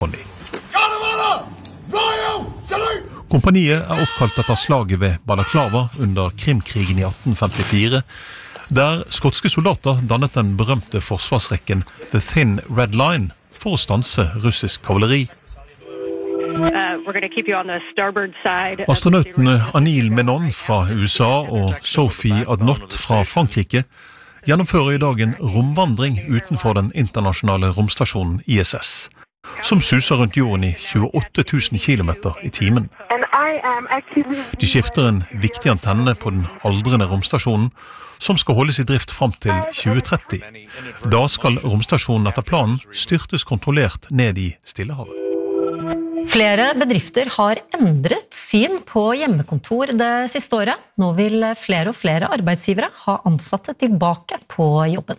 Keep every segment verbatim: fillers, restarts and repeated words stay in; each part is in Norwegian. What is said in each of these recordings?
Kompaniet er oppkalt etter slaget ved Balaklava under Krimkrigen i atten femtifire, der skotske soldater dannet den berømte forsvarsrekken The Thin Red Line for å stanse russisk kavaleri. Astronautene Anil Menon fra U S A og Sophie Adnot fra Frankrike gjennomfører i dag en romvandring utenfor den internasjonale romstasjonen I S S, som suser rundt jorden I tjueåtte tusen kilometer I timen. De skifter en viktig antenne på den aldrende romstasjonen, som skal holdes I drift frem til tjue tretti. Da skal romstasjonen etter planen styrtes kontrollert ned I Stillehavet. Flere bedrifter har endret syn på hjemmekontor det siste året. Nå vil flere og flere arbeidsgivere ha ansatte tilbake på jobben.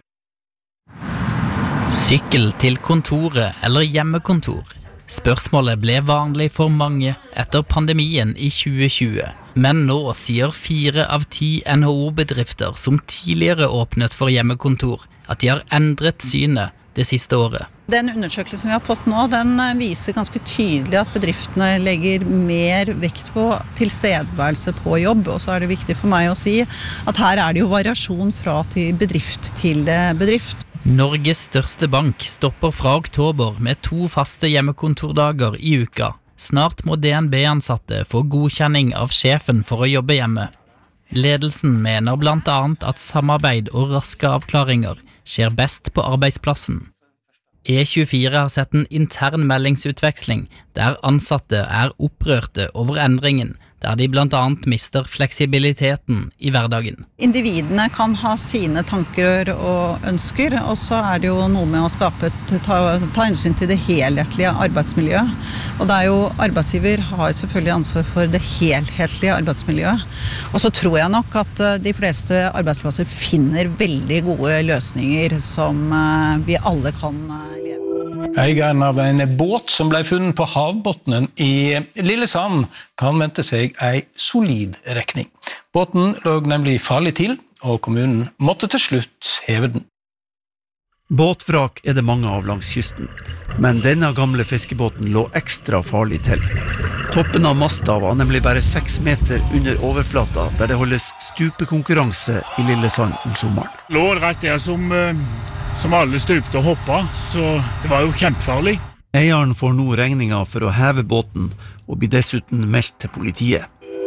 Sykkel til kontoret eller hjemmekontor. Spørsmålet ble vanlig for mange etter pandemien I tjue tjue. Men nå sier fire av ti N H O-bedrifter som tidligere åpnet for hjemmekontor at de har endret synet det siste året. Den undersøkelsen vi har fått nå, den viser ganske tydelig at bedriftene legger mer vekt på tilstedeværelse på jobb, og så er det viktig for meg å si at her er det jo variasjon fra til bedrift til bedrift. Norges største bank stopper fra oktober med to faste hjemmekontordager I uka. Snart må D N B-ansatte få godkjenning av sjefen for å jobbe hjemme. Ledelsen mener blant annet at samarbeid og raske avklaringer skjer best på arbeidsplassen. E tjuefire har sett en intern meldingsutveksling der ansatte er opprørte over endringen, der de blant annet mister fleksibiliteten I hverdagen. Individene kan ha sine tanker og ønsker, og så er det jo noe med å skape et, ta, ta hensyn til det helhetlige arbeidsmiljøet. Og det er jo arbeidsgiver har selvfølgelig ansvar for det helhetlige arbeidsmiljøet. Og så tror jeg nok at de fleste arbeidsplasser finner veldig gode løsninger som vi alle kan leve. Eieren av en båt som ble funnet på havbottenen I Lillesand kan vente seg en solid rekning. Båten lå nemlig farlig til, og kommunen måtte til slutt heve den. Båtvrak er det mange av langs kysten, men denne gamle fiskebåten lå ekstra farlig til. Toppen av masta var nemlig bare seks meter under overflata, der det holdes stupekonkurranse I Lillesand om sommeren. Lå rett der som, som alle stupte og hoppet, så det var jo kjempefarlig. Eieren får nå regninga for å heve båten, og blir dessuten meldt til politiet.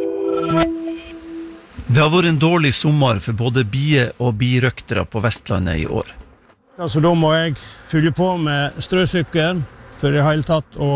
Det har vært en dårlig sommer for både bie- og birøktere på Vestlandet I år. Altså, da må jeg fylle på med strøsykkel for I hele tatt å,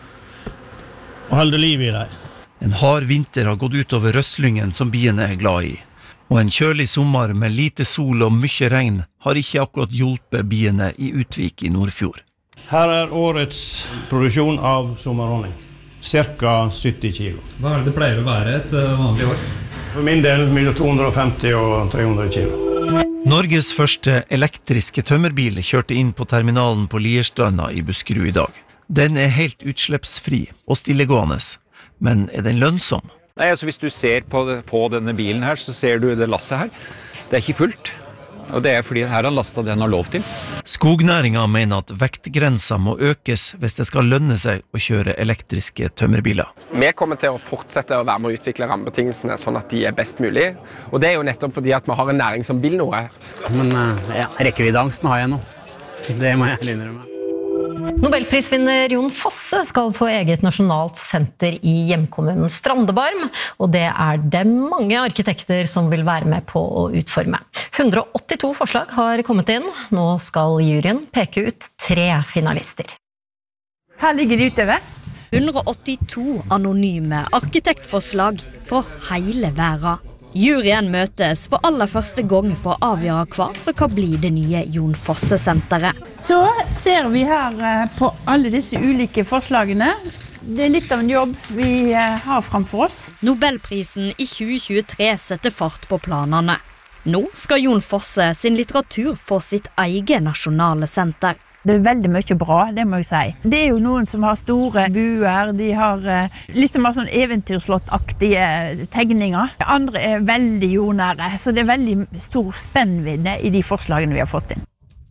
å holde liv I det. En hard vinter har gått ut over røsslingen som biene er glad I. Og en kjølig sommer med lite sol og mye regn har ikke akkurat hjulpet biene I Utvik I Nordfjord. Her er årets produksjon av sommerhonning. Cirka sytti kilo. Hva er det det pleier å være et vanlig år? For min del mellom to hundre og femti og tre hundre kilo. Norges første elektriske tømmerbil kjørte inn på terminalen på Lierstranda I Buskerud I dag. Den er helt utslippsfri og stillegående, men er den lønnsom? Nei, altså hvis du ser på, det, på denne bilen her, så ser du det lasset her. Det er ikke fullt, og det er fordi her har lastet det han har lov til. Skognæringen mener at vektgrensa må økes hvis det skal lønne seg å kjøre elektriske tømmerbiler. Vi kommer til å fortsette å være med å utvikle rammebetingelsene sånn at de er best mulig, og det er jo nettopp fordi at vi har en næring som vil noe. Men ja, rekkeviddeangsten har jeg nå. Det må jeg innrømme. Nobelprisvinner Jon Fosse skal få eget nasjonalt senter I hjemkommunen Strandebarm, og det er det mange arkitekter som vil være med på å utforme. hundre og åttito forslag har kommet inn. Nå skal juryen peke ut tre finalister. Her ligger det utover. hundre og åttito anonyme arkitektforslag fra hele verden. Juryen møtes for aller første gang for å avgjøre hva som kan bli det nye Jon Fosse-senteret. Så ser vi her på alle disse ulike forslagene. Det er litt av en jobb vi har framfor oss. Nobelprisen I tjue tjuetre setter fart på planene. Nå skal Jon Fosse sin litteratur få sitt eget nasjonale senter. Det er veldig mye bra, det må jeg si. Det er jo noen som har store buer, de har liksom har sånn eventyrslottaktige tegninger. Andre er veldig jordnære, så det er veldig stor spennvidde I de forslagene vi har fått inn.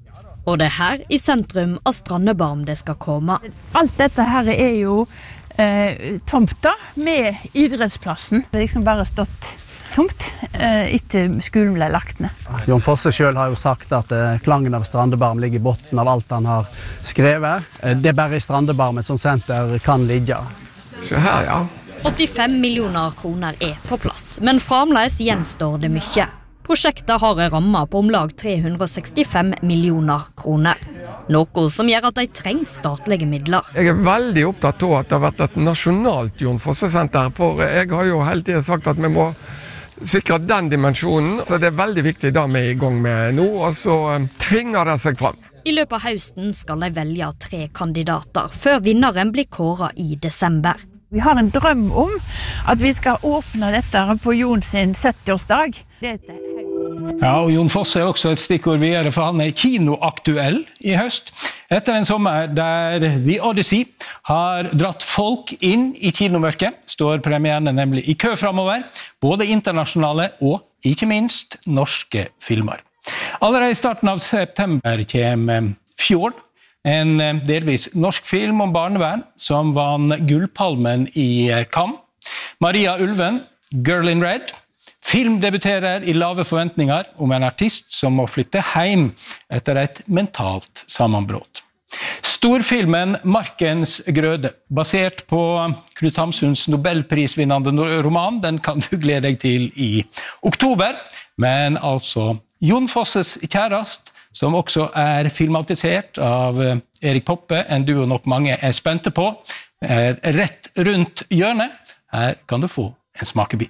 Og det er her i sentrum av Strandebarm det skal komme. Alt dette her er jo eh, tomta med idrettsplassen. Det er liksom bare stått tomt eh, etter skolen ble lagt ned. Jon Fosse selv har jo sagt at eh, klangen av Strandebarm ligger i botten av alt han har skrevet. Eh, det er bare i Strandebarm et sånt senter kan ligge. Så her, ja. åttifem millioner kroner er på plass, men fremdeles gjenstår det mye. Prosjektet har en ramme på om lag tre hundre og sekstifem millioner kroner. Noe som gjør at de trenger statlige midler. Jeg er veldig opptatt av at det har vært et nasjonalt Jon Fosse-senter, for jeg har jo hele tiden sagt at vi må sikre den dimensjonen, så det er veldig viktig det vi er i gang med nå, og så tvinger det seg fram. I løpet av høsten skal de velge tre kandidater, før vinneren blir kåret i desember. Vi har en drøm om at vi skal åpne dette på Jon sin sytti-årsdag. Ja, og Jon Fosse er også et stikkord videre, for han er kinoaktuell i høst. Etter en sommer der The Odyssey har dratt folk inn i kinomørket, står premierene nemlig i kø fremover, både internasjonale og ikke minst norske filmer. Allerede i starten av september kommer Fjord, en delvis norsk film om barnevern som vann Gullpalmen i Cannes. Maria Ulven, Girl in Red. Film debuterer i lave forventninger om en artist som må flytte hjem etter et mentalt sammenbrott. Storfilmen Markens Grøde, basert på Knut Hamsuns Nobelprisvinnende roman, den kan du glede deg til i oktober, men altså Jon Fosses kjærast, som også er filmatisert av Erik Poppe, en duo nok mange er spente på, er rett rundt hjørnet. Her kan du få en smakebit.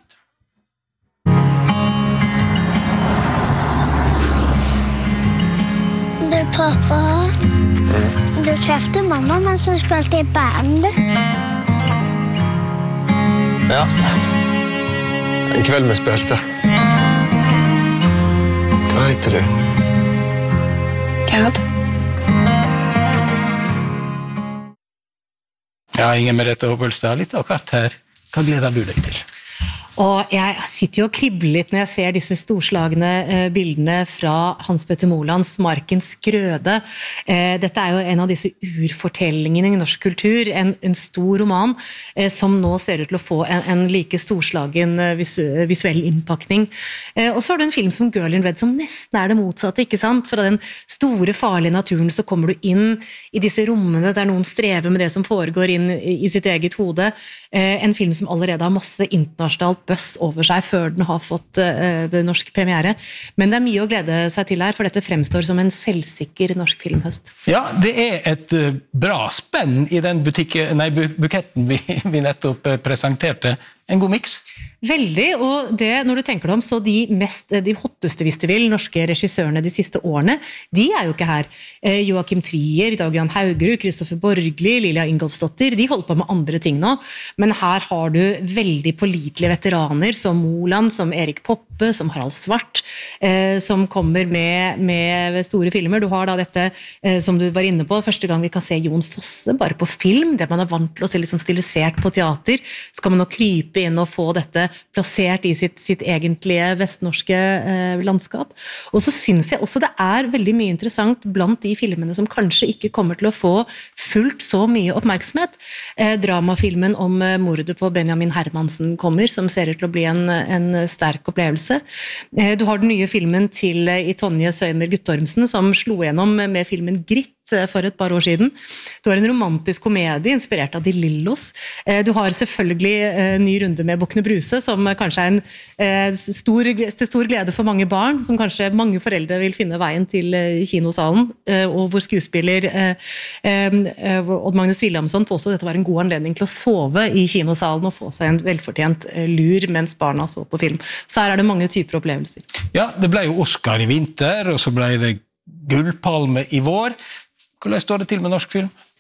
Du, pappa, du trefte mamma mens hun spilte i band. Ja, en kveld vi spilte. Hva heter du? Gerd. Ja, Inger Merete Hobbelstad, litt av hvert her. Hva gleder du deg til? Og jeg sitter jo og kribler litt når jeg ser disse storslagne eh, bildene fra Hans Petter Molands Markens Grøde. Eh, dette er jo en av disse urfortellingene i norsk kultur, en, en stor roman eh, som nå ser ut til å få en, en like storslagen eh, visu, visuell innpakning. Eh, og så har du en film som Girl in Red som nesten er det motsatte, ikke sant? Fra den store, farlige naturen så kommer du inn i disse rommene der noen strever med det som foregår inn i, i sitt eget hode. Eh, en film som allerede har masse internasjonalt bøss over seg før den har fått uh, norsk premiere. Men det er mye å glede seg til her, for dette fremstår som en selvsikker norsk filmhøst. Ja, det er et uh, bra spenn i den butikken, nei, bu buketten vi, vi nettopp uh, presenterte. En god mix. Veldig, og det, når du tenker deg om, så de mest, de hotteste, hvis du vil, norske regissørene de siste årene, de er jo ikke her. Eh, Joachim Trier, Dag Jan Haugerud, Kristoffer Borgli, Lilja Ingolfsdotter, de holder på med andre ting nå, men her har du veldig pålitelige veteraner som Moland, som Erik Poppe, som Harald Svart, eh, som kommer med, med store filmer. Du har da dette, eh, som du var inne på, første gang vi kan se Jon Fosse bare på film, det man er vant til å se litt sånn stilisert på teater, skal man nå krype inn og få dette plassert i sitt, sitt egentlige vestnorske eh, landskap. Og så synes jeg også det er veldig mye interessant blant de filmene som kanskje ikke kommer til å få fullt så mye oppmerksomhet. Eh, dramafilmen om eh, mordet på Benjamin Hermansen kommer, som ser ut til å bli en, en sterk opplevelse. Eh, du har den nye filmen til eh, i Tonje Søymer Guttormsen, som slo gjennom med filmen Gritt for et par år siden. Du har en romantisk komedie inspirert av De Lillos. Du har selvfølgelig en ny runde med Bukkene Bruse, som kanskje er en stor, til stor glede for mange barn, som kanskje mange foreldre vil finne veien til kinosalen, og hvor skuespiller Odd Magnus Williamson påstod at dette var en god anledning til å sove i kinosalen og få seg en velfortjent lur mens barna så på film. Så her er det mange typer opplevelser. Ja, det ble jo Oscar i vinter, og så ble det Gullpalme i vår. Hvordan står det til med norsk film?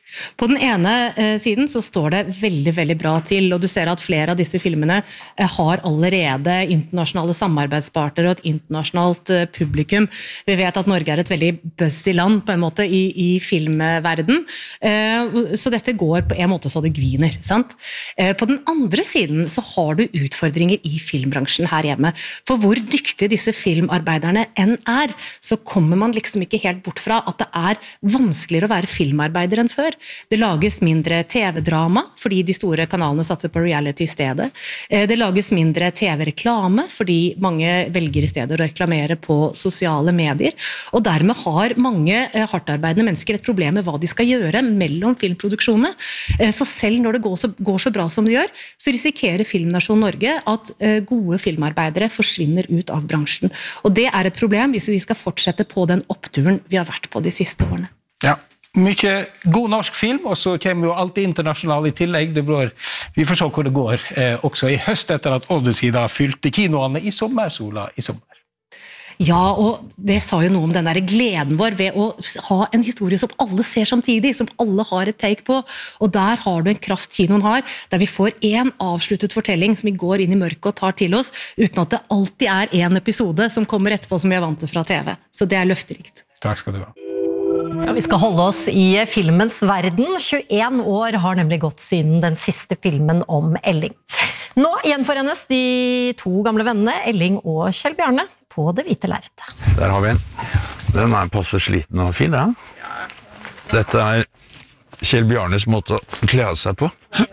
På den ene eh, siden så står det veldig, veldig bra til, og du ser at flere av disse filmene eh, har allerede internasjonale samarbeidspartnere og et internasjonalt eh, publikum. Vi vet at Norge er et veldig buzzy land på en måte i, i filmverden, eh, så dette går på en måte så det gviner, sant? Eh, på den andre siden så har du utfordringer i filmbransjen her hjemme, for hvor dyktige disse filmarbeiderne enn er, så kommer man liksom ikke helt bort fra at det er vanskeligere å være filmarbeider enn før. Det lages mindre T V-drama, fordi de store kanalene satser på reality i stedet. Det lages mindre T V-reklame, fordi mange velger i stedet å reklamere på sosiale medier. Og dermed har mange hardtarbeidende mennesker et problem med hva de skal gjøre mellom filmproduksjonene. Så selv når det går så, går så bra som det gjør, så risikerer Filmnasjon Norge at gode filmarbeidere forsvinner ut av bransjen. Og det er et problem hvis vi skal fortsette på den oppturen vi har vært på de siste årene. Ja. Mykje god norsk film, og så kommer jo alltid internasjonal i tillegg. Det blir, vi får se hvor det går, eh, også i høst etter at Odyssey da fylte kinoene i sommersola i sommer. Ja, og det sa jo noe om den der gleden vår ved å ha en historie som alle ser samtidig, som alle har et take på, og der har du en kraft kinoen har, der vi får en avsluttet fortelling som vi går inn i mørket og tar til oss, uten at det alltid er en episode som kommer etterpå som vi er vant til fra T V. Så det er løfterikt. Takk skal du ha. Ja, vi skal holde oss i filmens verden. tjueen år har nemlig gått siden den siste filmen om Elling. Nå gjenforenes de to gamle vennene, Elling og Kjell Bjarne, på det hvite lerretet. Der har vi en. Den er passe sliten og fin, ja. Dette er Kjell Bjarnes måte å kle av seg på.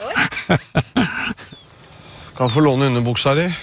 Kan få låne underbuksa di.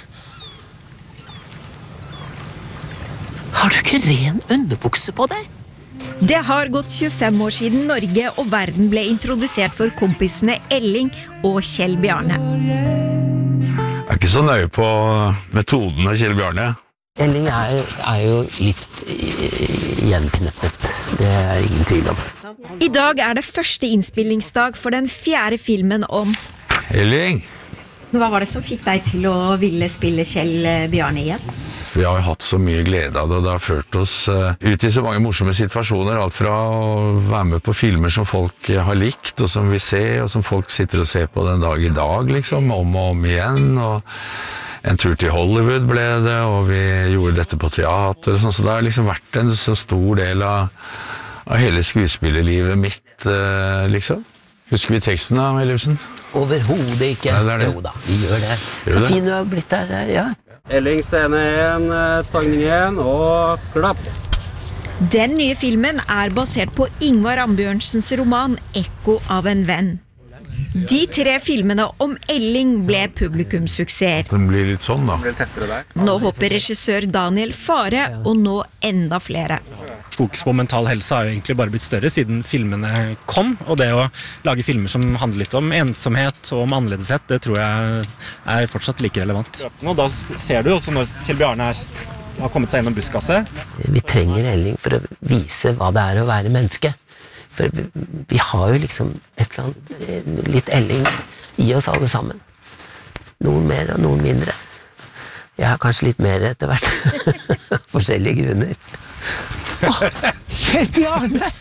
Har du ikke ren underbukse på deg? Det har gått tjuefem år siden Norge og verden ble introdusert for kompisene Elling og Kjell Bjarne. Jeg er ikke så nøye på metoden av Kjell Bjarne. Elling er, er jo litt gjenkneppet, det er ingen tvil om. I dag er det første innspillingsdag for den fjerde filmen om Elling! Hva var det som fikk deg til å ville spille Kjell Bjarne igjen? Vi har jo hatt så mye glede av det, og det har ført oss uh, ut i så mange morsomme situasjoner, alt fra å være med på filmer som folk har likt, og som vi ser, og som folk sitter og ser på den dag i dag, liksom, om og om igjen, og en tur til Hollywood ble det, og vi gjorde dette på teater, og sånn, så det har liksom vært en så stor del av, av hele skuespillerlivet mitt, uh, liksom. Husker vi teksten da, Ellefsen? Overhodet ikke. Nei, det er det. Jo da, vi gjør det. Gjør så det? fin du har blitt der, ja. Elling scene en, tagning en, og klapp. Den nye filmen er basert på Ingvar Ambjørnsens roman Ekko av en venn. De tre filmene om Elling ble publikumssuksesser. Den blir litt sånn da. Nå håper regissør Daniel Fare, og nå enda flere. Fokus på mental helse har jo egentlig bare blitt større siden filmene kom, og det å lage filmer som handler litt om ensomhet og om annerledeshet, det tror jeg er fortsatt like relevant. Og da ser du også når Kjell Bjarne er, har kommet seg gjennom busskasset. Vi trenger Elling for å vise hva det er å være menneske. For vi, vi har jo liksom et eller annet, litt Elling i oss alle sammen. Noen mer og noen mindre. Jeg har kanskje litt mer etter hvert. Forskjellige grunner. Åh, Kjell Bjarne!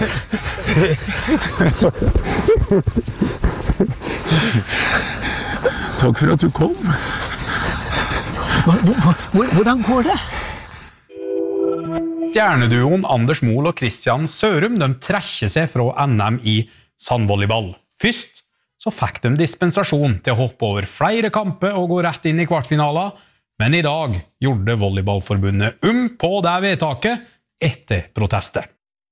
Takk for at du kom. Hvordan går det? Stjerneduoen Anders Mohl og Christian Sørum de trekker seg fra N M i sandvolleyball. Først så fikk de dispensasjon til å hoppe over flere kamper og gå rett inn i kvartfinaler, men i dag gjorde volleyballforbundet um på det vedtaket etter protestet.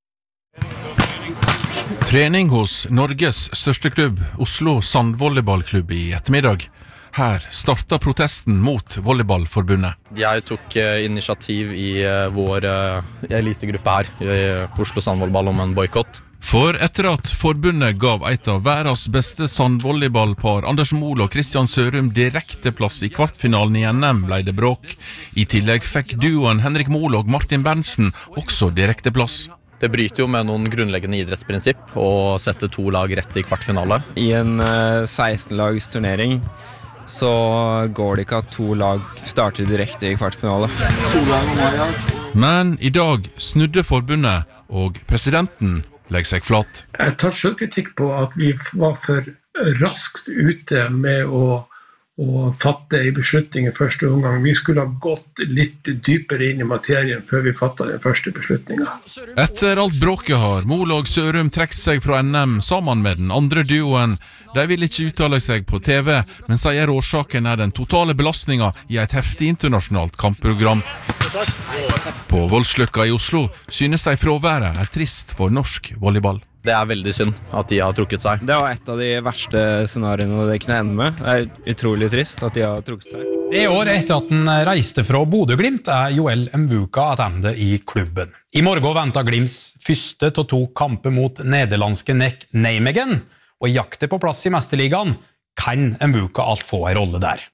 Trening hos Norges største klubb, Oslo Sandvolleyballklubb i ettermiddag. Her startet protesten mot volleyballforbundet. Jeg tok initiativ i vår elitegruppe her i Oslo Sandvolleyball om en boykott. For etter at forbundet gav et av verdens beste sandvolleyballpar, Anders Mohl og Christian Sørum, direkte plass i kvartfinalen i N M, ble det bråk. I tillegg fikk duoen Henrik Mohl og Martin Berntsen også direkte plass. Det bryter jo med noen grunnleggende idrettsprinsipp å sette to lag rett i kvartfinale. I en seksten-lags turnering så går det ikke at to lag starter direkte i kvartfinale. Men i dag snudde forbundet, og presidenten legger seg flat. Jeg tar selvkritikk på at vi var for raskt ute med å, å fatte en beslutning i første omgang. Vi skulle ha gått litt dypere inn i materien før vi fattet den første beslutningen. Etter alt bråket har Moe og Sørum trekt seg fra N M sammen med den andre duoen. De vil ikke uttale seg på T V, men sier årsaken er den totale belastningen i et heftig internasjonalt kampprogram. På Voldsløkka i Oslo synes de fraværet er trist for norsk volleyball. Det er veldig synd at de har trukket seg. Det var et av de verste scenariene det kunne ende med. Det er utrolig trist at de har trukket seg. I år etter at den reiste fra Bodø-Glimt er Joel Mvuka attende i klubben. I morgen venter Glimts første til to kamper mot nederlandske Nek Nijmegen, og i jakte på plass i Mesterligaen kan Mvuka alt få en rolle der.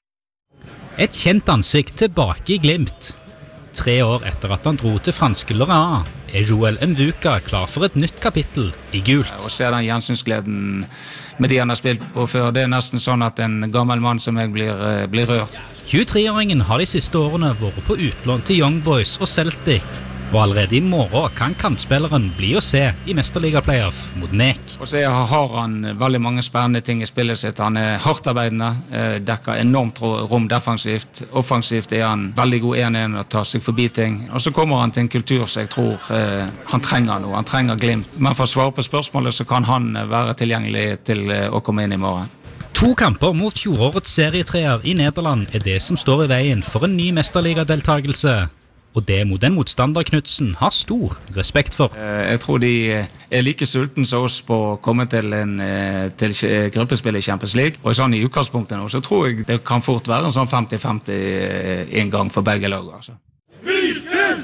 Et kjent ansikt tilbake i Glimt. Tre år etter at han dro til franske Lorient, er Joel Mvuka klar for et nytt kapittel i gult. Å se den gjensynsgleden med de han har spilt på før, det er nesten sånn at en gammel mann som jeg blir, blir rørt. tjuetre-åringen har de siste årene vært på utlån til Young Boys og Celtic, og allerede i morgen kan kantspilleren bli å se i Mesterliga-playoff mot Nek. Og så har han veldig mange spennende ting i spillet sitt. Han er hardtarbeidende, dekker enormt rom defensivt. Offensivt er han veldig god en-en og tar seg forbi ting. Og så kommer han til en kultur som jeg tror eh, han trenger noe. Han trenger Glimt. Men for å svare på spørsmålet så kan han være tilgjengelig til å komme inn i morgen. To kamper mot fjorårets serietreer i Nederland er det som står i veien for en ny Mesterliga-deltagelse. Og det mot den motstander Knudsen har stor respekt for. Jeg tror de er like sulten som oss på å komme til, en, til gruppespill i Champions League. Og sånn i utgangspunktet nå, så tror jeg det kan fort være en sånn femti femti en gang for begge lag. Altså. Viking!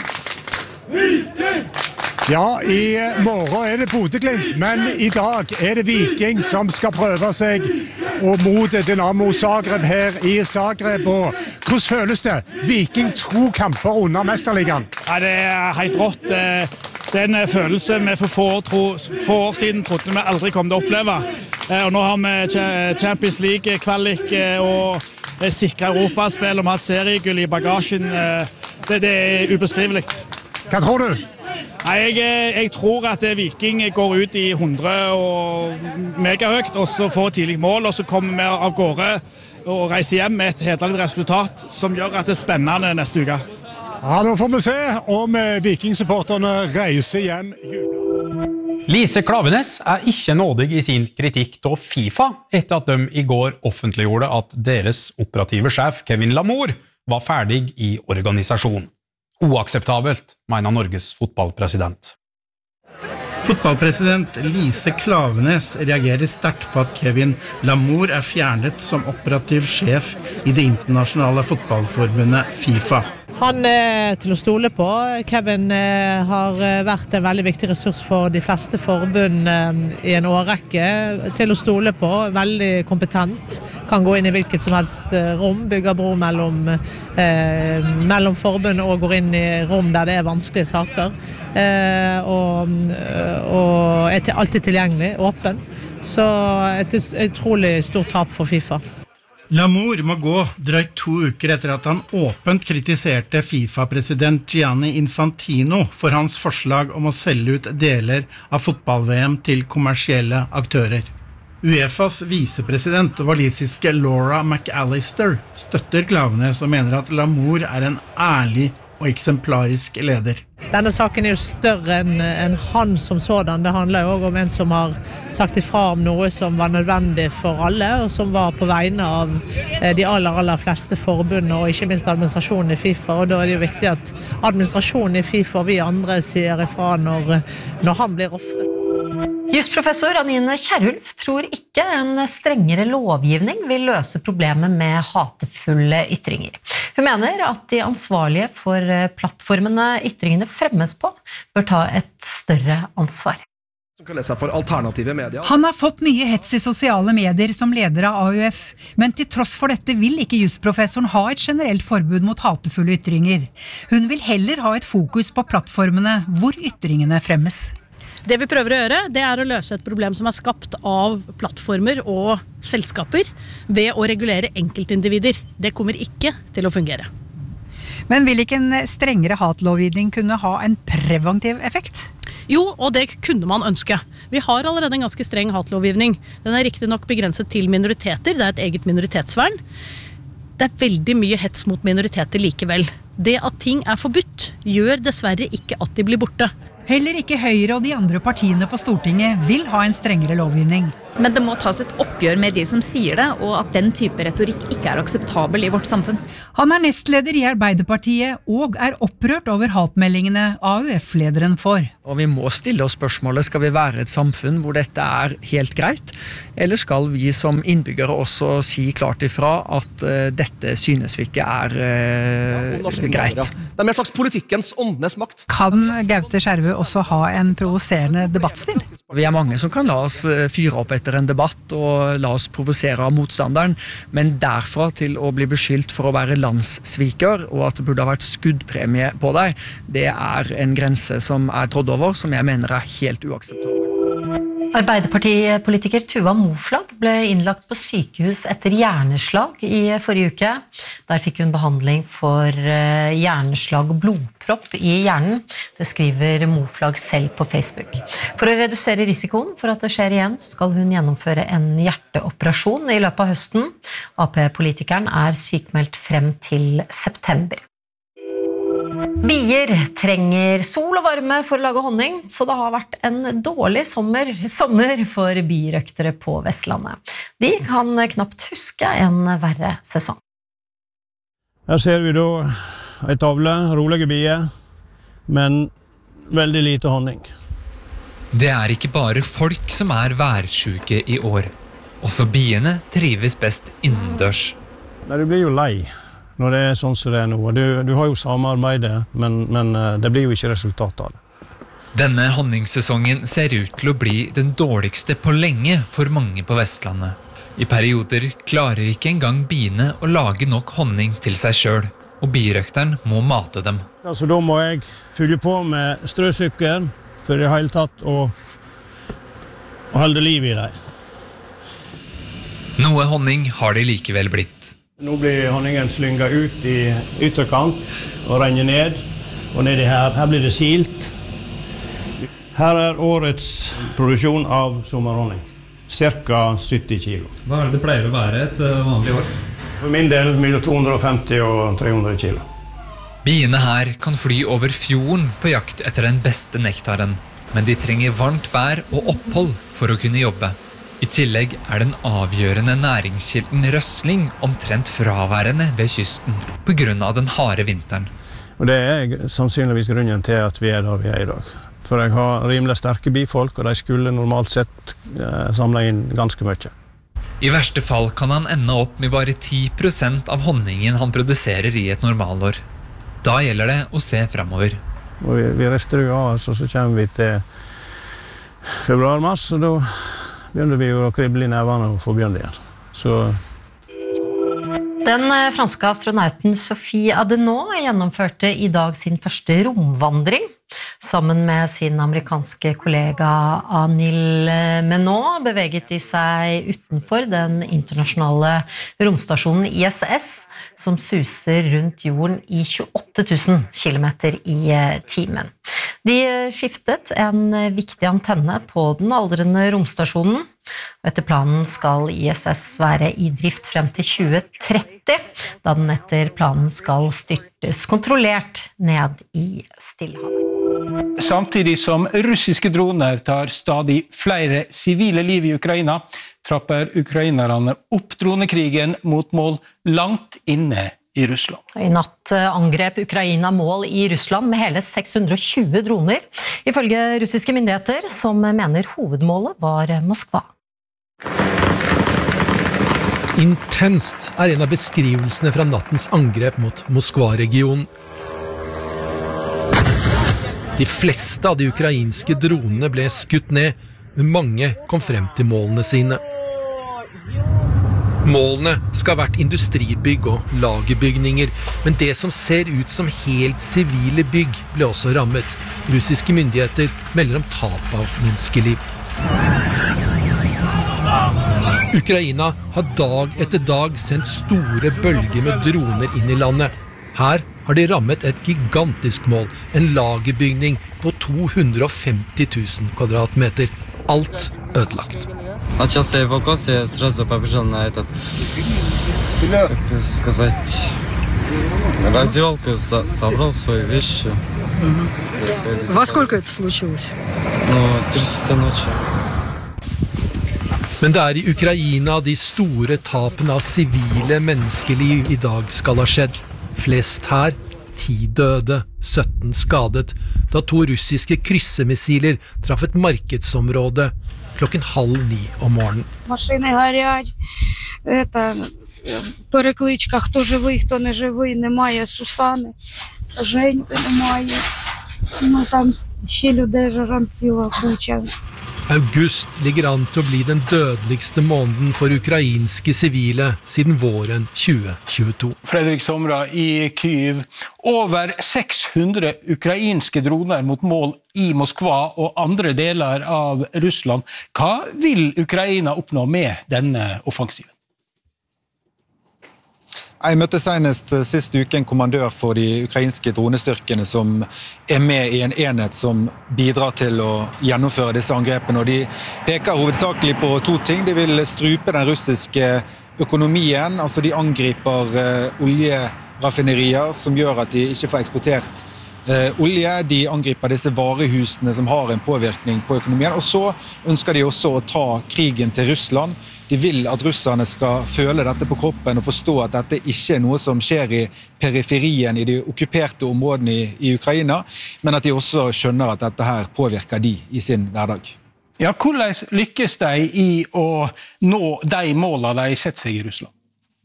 Viking! Ja, i morgen er det Bodø-Glimt, men i dag er det Viking som skal prøve seg og mot Dynamo Zagreb her i Zagreb. Og hvordan føles det? Viking to kamper under Mesterligaen. Ja, det er helt rått. Det er en følelse vi for få år, tro, få år siden trodde vi aldri kom til å oppleve. Og nå har vi Champions League-kvalik og sikret Europaspill og vi har seriegull i bagasjen. Det, det er ubeskrivelig. Hva tror du? Jeg, jeg tror at Viking går ut i hundre og megahøyt, og så får tidlig mål, og så kommer vi av gårde og reiser hjem med et hederlig resultat som gjør at det er spennende neste uke. Ja, nå får vi se om Viking-supporterne reiser hjem. Lise Klaveness er ikke nådig i sin kritikk av FIFA etter at de i går offentliggjorde at deres operative sjef Kevin Lamour var ferdig i organisasjonen. Uakseptabelt, mener Norges fotballpresident. Fotballpresident Lise Klaveness reagerer sterkt på at Kevin Lamour er fjernet som operativ sjef i det internasjonale fotballforbundet FIFA. Han er til å stole på. Kevin har vært en veldig viktig ressurs for de fleste forbund i en årrekke. Til å stole på, veldig kompetent, kan gå inn i hvilket som helst rom, bygge bro mellom, eh, mellom forbund og går inn i rom der det er vanskelige saker. Eh, og, og er alltid tilgjengelig, åpen. Så et utrolig stort tap for FIFA. Lamour må gå drøyt to uker etter at han åpent kritiserte FIFA-president Gianni Infantino for hans forslag om å selge ut deler av fotball-V M til kommersielle aktører. UEFAs visepresident, walisiske Laura McAllister, støtter Klaveness og mener at Lamour er en ærlig og eksemplarisk leder. Denne saken er jo større enn en han som sådan. Det handler jo også om en som har sagt ifra om noe som var nødvendig for alle, og som var på vegne av de aller, aller fleste forbundene, og ikke minst administrasjonen i FIFA. Og da er det jo viktig at administrasjonen i FIFA og vi andre sier ifra når, når han blir offret. Jusprofessor Anine Kjerulf tror ikke en strengere lovgivning vil løse problemet med hatefulle ytringer. Hun mener at de ansvarlige for plattformene ytringene fremmes på bør ta et større ansvar. For alternative medier. Han har fått mye hets i sosiale medier som leder av A U F, men til tross for dette vil ikke jusprofessoren ha et generelt forbud mot hatefulle ytringer. Hun vil heller ha et fokus på plattformene hvor ytringene fremmes. Det vi prøver å gjøre, det er å løse et problem som er skapt av plattformer og selskaper ved å regulere enkeltindivider. Det kommer ikke til å fungere. Men vil ikke en strengere hatlovgivning kunne ha en preventiv effekt? Jo, og det kunne man ønske. Vi har allerede en ganske streng hatlovgivning. Den er riktig nok begrenset til minoriteter, det er et eget minoritetsvern. Det er veldig mye hets mot minoriteter likevel. Det at ting er forbudt, gjør dessverre ikke at de blir borte. Heller ikke Høyre og de andre partiene på Stortinget vil ha en strengere lovgivning. Men det må tas et oppgjør med de som sier det, og at den type retorikk ikke er akseptabel i vårt samfunn. Han er nestleder i Arbeiderpartiet og er opprørt over hatmeldingene A U F-lederen får. Og vi må stille oss spørsmålet, skal vi være et samfunn hvor dette er helt greit? Eller skal vi som innbyggere også si klart ifra at uh, dette synes vi ikke er uh, greit? Det er mer slags politikkens åndenes makt. Kan Gaute Skjervø også ha en provoserende debattstil? Vi er mange som kan la oss fyre opp etter en debatt og la oss provosere av motstanderen, men derfra til å bli beskyldt for å være landssviker og at det burde ha vært skuddpremie på deg, det er en grense som er trådt over, som jeg mener er helt uakseptabel. Arbeiderpartipolitiker Tuva Moflag ble innlagt på sykehus etter hjerneslag i forrige uke. Der fikk hun behandling for hjerneslag og blodpropp i hjernen. Det skriver Moflag selv på Facebook. For å redusere risikoen for at det skjer igjen, skal hun gjennomføre en hjerteoperasjon i løpet av høsten. A P-politikeren er sykmeldt frem til september. Bier trenger sol og varme for å lage honning, så det har vært en dårlig sommer, sommer for birøktere på Vestlandet. De kan knapt huske en verre sesong. Her ser vi da en tavle, rolige bier, men veldig lite honning. Det er ikke bare folk som er værsjuke i år. Også biene trives best innendørs. Nei, du blir jo lei når det er sånn som det er nå. Du, du har jo samarbeidet, men, men det blir jo ikke resultatet av det. Denne honningsesongen ser ut til å bli den dårligste på lenge for mange på Vestlandet. I perioder klarer ikke engang biene å lage nok honning til seg selv, og birøkteren må mate dem. Altså, da må jeg fylle på med strøsukker for i hele tatt å, å holde liv i dem. Noe honning har de likevel blitt. Nå blir honningen slynget ut i ytterkant og renner ned, og nedi her, her blir det silt. Her er årets produksjon av sommerhonning, cirka sytti kilo. Hva er det det pleier å være et vanlig år? For min del mellom to hundre og femti og tre hundre kilo. Biene her kan fly over fjorden på jakt etter den beste nektaren, men de trenger varmt vær og opphold for å kunne jobbe. I tillegg er den avgjørende næringskilden røsling omtrent fraværende ved kysten på grunn av den harde vinteren. Og det er sannsynligvis grunnen til at vi er der vi er i dag. For jeg har rimelig sterke bifolk, og de skulle normalt sett eh, samle inn ganske mye. I verste fall kan han ende opp med bare ti prosent av honningen han produserer i et normalår. Da gjelder det å se fremover. Og vi, vi rester jo av oss, og så kommer vi til februar-mars, og da begynner vi jo å krible i nevene og få bjørn igjen. Så Den franske astronauten Sophie Adenau gjennomførte i dag sin første romvandring. Sammen med sin amerikanske kollega Anil Menot beveget de seg utenfor den internasjonale romstasjonen I S S, som suser rundt jorden i tjueåtte tusen kilometer i timen. De skiftet en viktig antenne på den aldrende romstasjonen, og etter planen skal I S S være i drift frem til tjue tretti, da den etter planen skal styrtes kontrollert ned i Stillehavet. Samtidig som russiske droner tar stadig flere sivile liv i Ukraina, trapper ukrainerne opp dronekrigen mot mål langt inne i Russland. I natt angrep Ukraina mål i Russland med hele seks hundre og tjue droner, ifølge russiske myndigheter, som mener hovedmålet var Moskva. Intenst er en av beskrivelsene fra nattens angrep mot Moskva-regionen. De fleste av de ukrainske dronene ble skutt ned, men mange kom frem til målene sine. Målene skal ha vært industribygg og lagerbygninger, men det som ser ut som helt sivile bygg ble også rammet. Russiske myndigheter melder om tap av menneskeliv. Ukraina har dag etter dag sendt store bølger med droner inn i landet. Her har de rammet et gigantisk mål, en lagerbygning på to hundre og femti tusen kvadratmeter. Alt ødelagt. Начался эвакуация, я сразу побежал на этот, как сказать, раздевалку, собрал свои вещи. Во сколько это случилось? Ну, три часа ночи. Men det er i Ukraina de store tapene av sivile menneskeliv i dag skal ha skjedd. Flest her, ti døde, sytten skadet, da to russiske kryssemissiler traff et markedsområde klokken halv ni om morgenen. Машини горять, это, перекличка, хто живий, хто не живий, немає Сусани, Женьки немає, ну там ще людей жажан ціла куча. August ligger an til å bli den dødeligste måneden for ukrainske sivile siden våren tjue tjueto. Fredrik Somra i Kyiv. Over seks hundre ukrainske droner mot mål i Moskva og andre deler av Russland. Hva vil Ukraina oppnå med denne offensiven? Jeg møtte senest sist uke en kommandør for de ukrainske dronestyrkene som er med i en enhet som bidrar til å gjennomføre disse angrepene. Og de peker hovedsakelig på to ting. De vil strupe den russiske økonomien, altså de angriper uh, oljeraffinerier som gjør at de ikke får eksportert uh, olje. De angriper disse varehusene som har en påvirkning på økonomien. Og så ønsker de også å ta krigen til Russland. De vil at russerne skal føle dette på kroppen og forstå at dette ikke er noe som skjer i periferien i de okkuperte områdene i, i Ukraina, men at de også skjønner at dette her påvirker de i sin hverdag. Ja, hvordan lykkes de i å nå de målene de setter seg i Russland?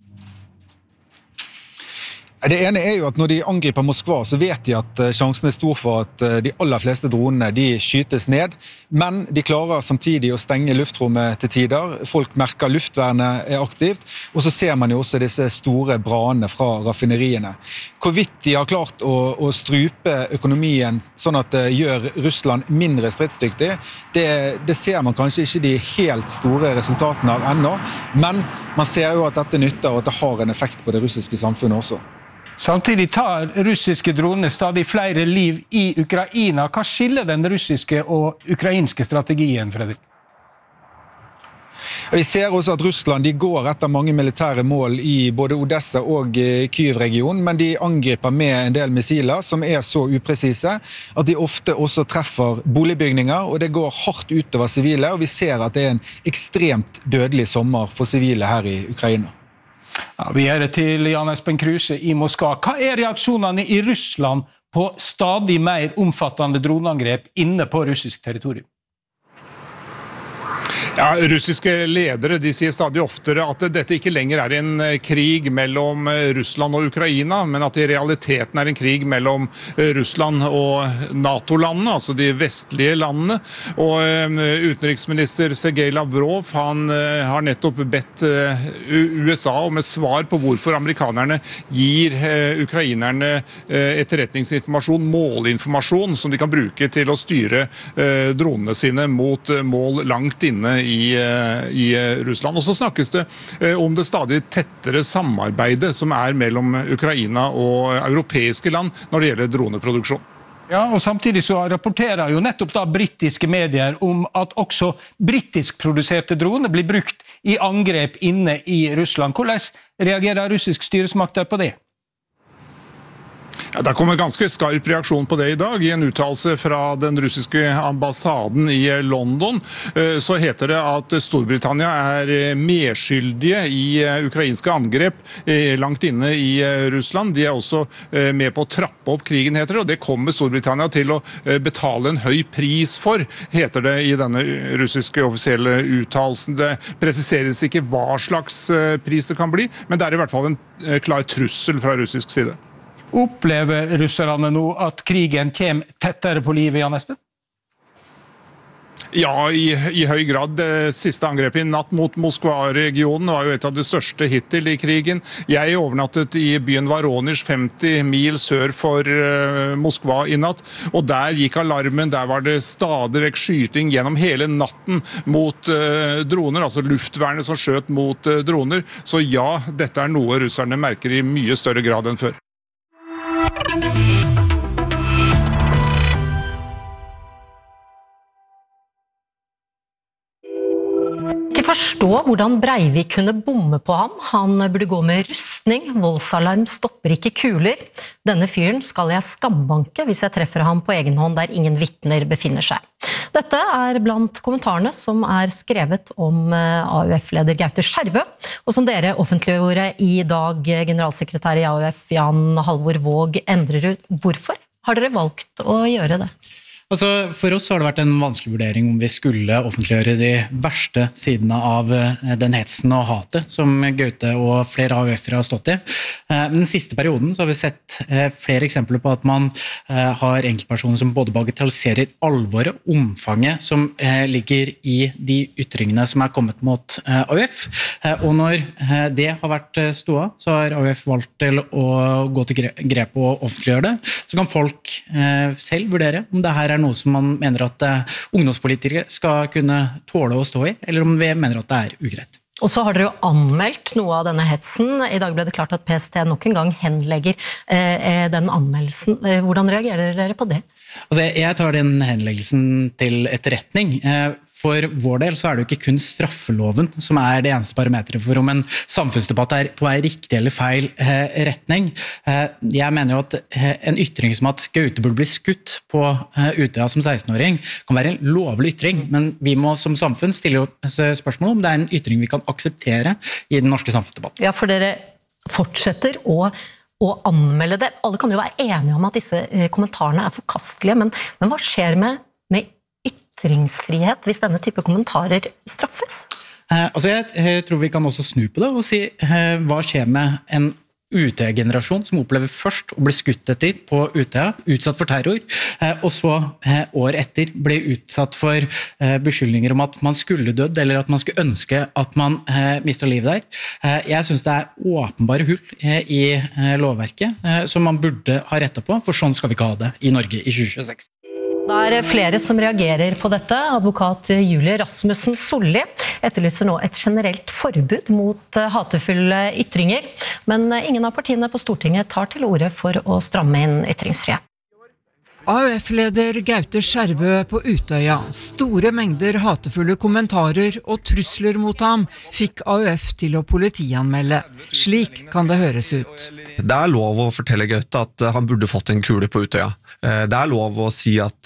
Det ene er jo at når de angriper Moskva, så vet de at sjansen er stor for at de aller fleste dronene de skytes ned, men de klarer samtidig å stenge luftrommet til tider. Folk merker luftvernet er aktivt, og så ser man jo også disse store brannene fra raffineriene. Hvorvidt de har klart å, å strupe økonomien sånn at det gjør Russland mindre stridsdyktig, det, det ser man kanskje ikke de helt store resultatene av ennå, men man ser jo at dette nytter og at det har en effekt på det russiske samfunnet også. Samtidig tar russiske droner stadig flere liv i Ukraina. Hva skiller den russiske og ukrainske strategien, Fredrik? Vi ser også at Russland de går etter mange militære mål i både Odessa og Kyiv-regionen, men de angriper med en del missiler som er så upresise at de ofte også treffer boligbygninger, og det går hardt utover sivile, og vi ser at det er en ekstremt dødelig sommer for sivile her i Ukraina. Ja, vi er til Jan Espen Kruse i Moskva. Hva er reaksjonene i Russland på stadig mer omfattende droneangrep inne på russisk territorium? Ja, russiske ledere de sier stadig oftere at dette ikke lenger er en krig mellom Russland og Ukraina, men at det i realiteten er en krig mellom Russland og NATO-landene, altså de vestlige landene. Og utenriksminister Sergej Lavrov, han har nettopp bedt U S A om et svar på hvorfor amerikanerne gir ukrainerne etterretningsinformasjon, målinformasjon, som de kan bruke til å styre dronene sine mot mål langt inne I, i Russland. Og så snakkes det om det stadig tettere samarbeidet som er mellom Ukraina og europeiske land når det gjelder droneproduksjon. Ja, og samtidig så rapporterer jo nettopp da brittiske medier om at også britisk produserte droner blir brukt i angrep inne i Russland. Hvordan reagerer russisk styresmakter på det? Ja, det kom en ganske skarp reaksjon på det I dag. I en uttalelse fra den russiske ambassaden I London så heter det at Storbritannia er medskyldige I ukrainske angrep langt inne I Russland. De er også med på å trappe opp krigen, heter det, og det kommer Storbritannia til å betale en høy pris for, heter det I denne russiske offisielle uttalelsen. Det presiseres ikke hva slags pris det kan bli, men det er I hvert fall en klar trussel fra russisk side. Opplever russerne nå at krigen kommer tettere på livet, Jan Espen? Ja, i, i høy grad. Det siste angrepet I natt mot Moskva-regionen var jo et av de største hittil I krigen. Jeg overnattet I byen Voronezh, femti mil sør for uh, Moskva I natt, og der gikk alarmen. Der var det stadig vekk skyting gjennom hele natten mot uh, droner, altså luftvernet som skjøt mot uh, droner. Så ja, dette er noe russerne merker I mye større grad enn før. forstå hvordan Breivik kunne bomme på ham. Han burde gå med rustning, voldsalarm stopper ikke kuler. Denne fyren skal jeg skambanke hvis jeg treffer ham på egen hånd der ingen vitner befinner seg. Dette er blant kommentarene som er skrevet om A U F-leder Gaute Skjervø, og som dere offentliggjorde i dag, generalsekretær i A U F Jan Halvor Våg Endrerud. Hvorfor har dere valgt å gjøre det? Altså, for oss har det vært en vanskelig vurdering om vi skulle offentliggjøre de verste sidene av den hetsen og hatet som Gaute og flere A U F-ere har stått i. Men den siste perioden så har vi sett flere eksempler på at man har enkeltpersoner som både bagatelliserer alvoret, omfanget som ligger i de ytringene som er kommet mot A U F. Og når det har vært ståa, så har A U F valgt til å gå til grep og offentliggjøre det. Så kan folk selv vurdere om det her er noe som man mener at ungdomspolitikere skal kunne tåle å stå i, eller om vi mener at det er ugreit. Og så har dere jo anmeldt noe av denne hetsen. I dag ble det klart at P S T nok en gang henlegger eh, den anmeldelsen. Hvordan reagerer dere på det? Altså, jeg tar den henleggelsen til etterretning. For vår del så er det jo ikke kun straffeloven som er det eneste parametret for om en samfunnsdebatt er på en riktig eller feil retning. Jeg mener jo at en ytring som at Gaute burde bli skutt på Utøya som seksten-åring kan være en lovlig ytring, men vi må som samfunn stille spørsmål om det er en ytring vi kan akseptere i den norske samfunnsdebatten. Ja, for dere fortsetter å å anmelde det. Alle kan jo være enige om at disse kommentarene er forkastelige, men, men hva skjer med, med ytringsfrihet hvis denne type kommentarer straffes? Eh, altså jeg, jeg tror vi kan også snu på det og si eh, hva skjer med en Utøya-generasjon som opplever først å bli skutt etter på Utøya, utsatt for terror, eh, og så eh, år etter ble utsatt for eh, beskyldninger om at man skulle dødd, eller at man skulle ønske at man eh, mistet livet der. Eh, jeg synes det er åpenbare hull eh, i eh, lovverket eh, som man burde ha rettet på, for sånn skal vi ikke ha det i Norge i tjue tjueseks. Det er flere som reagerer på dette. Advokat Julie Rasmussen Solli etterlyser nå et generelt forbud mot hatefulle ytringer, men ingen av partiene på Stortinget tar til orde for å stramme inn ytringsfrihet. A U F-leder Gaute Skjervø på Utøya. Store mengder hatefulle kommentarer og trusler mot ham fikk A U F til å politianmelde. Slik kan det høres ut. Det er lov å fortelle Gaute at han burde fått en kule på Utøya. Det er lov å si at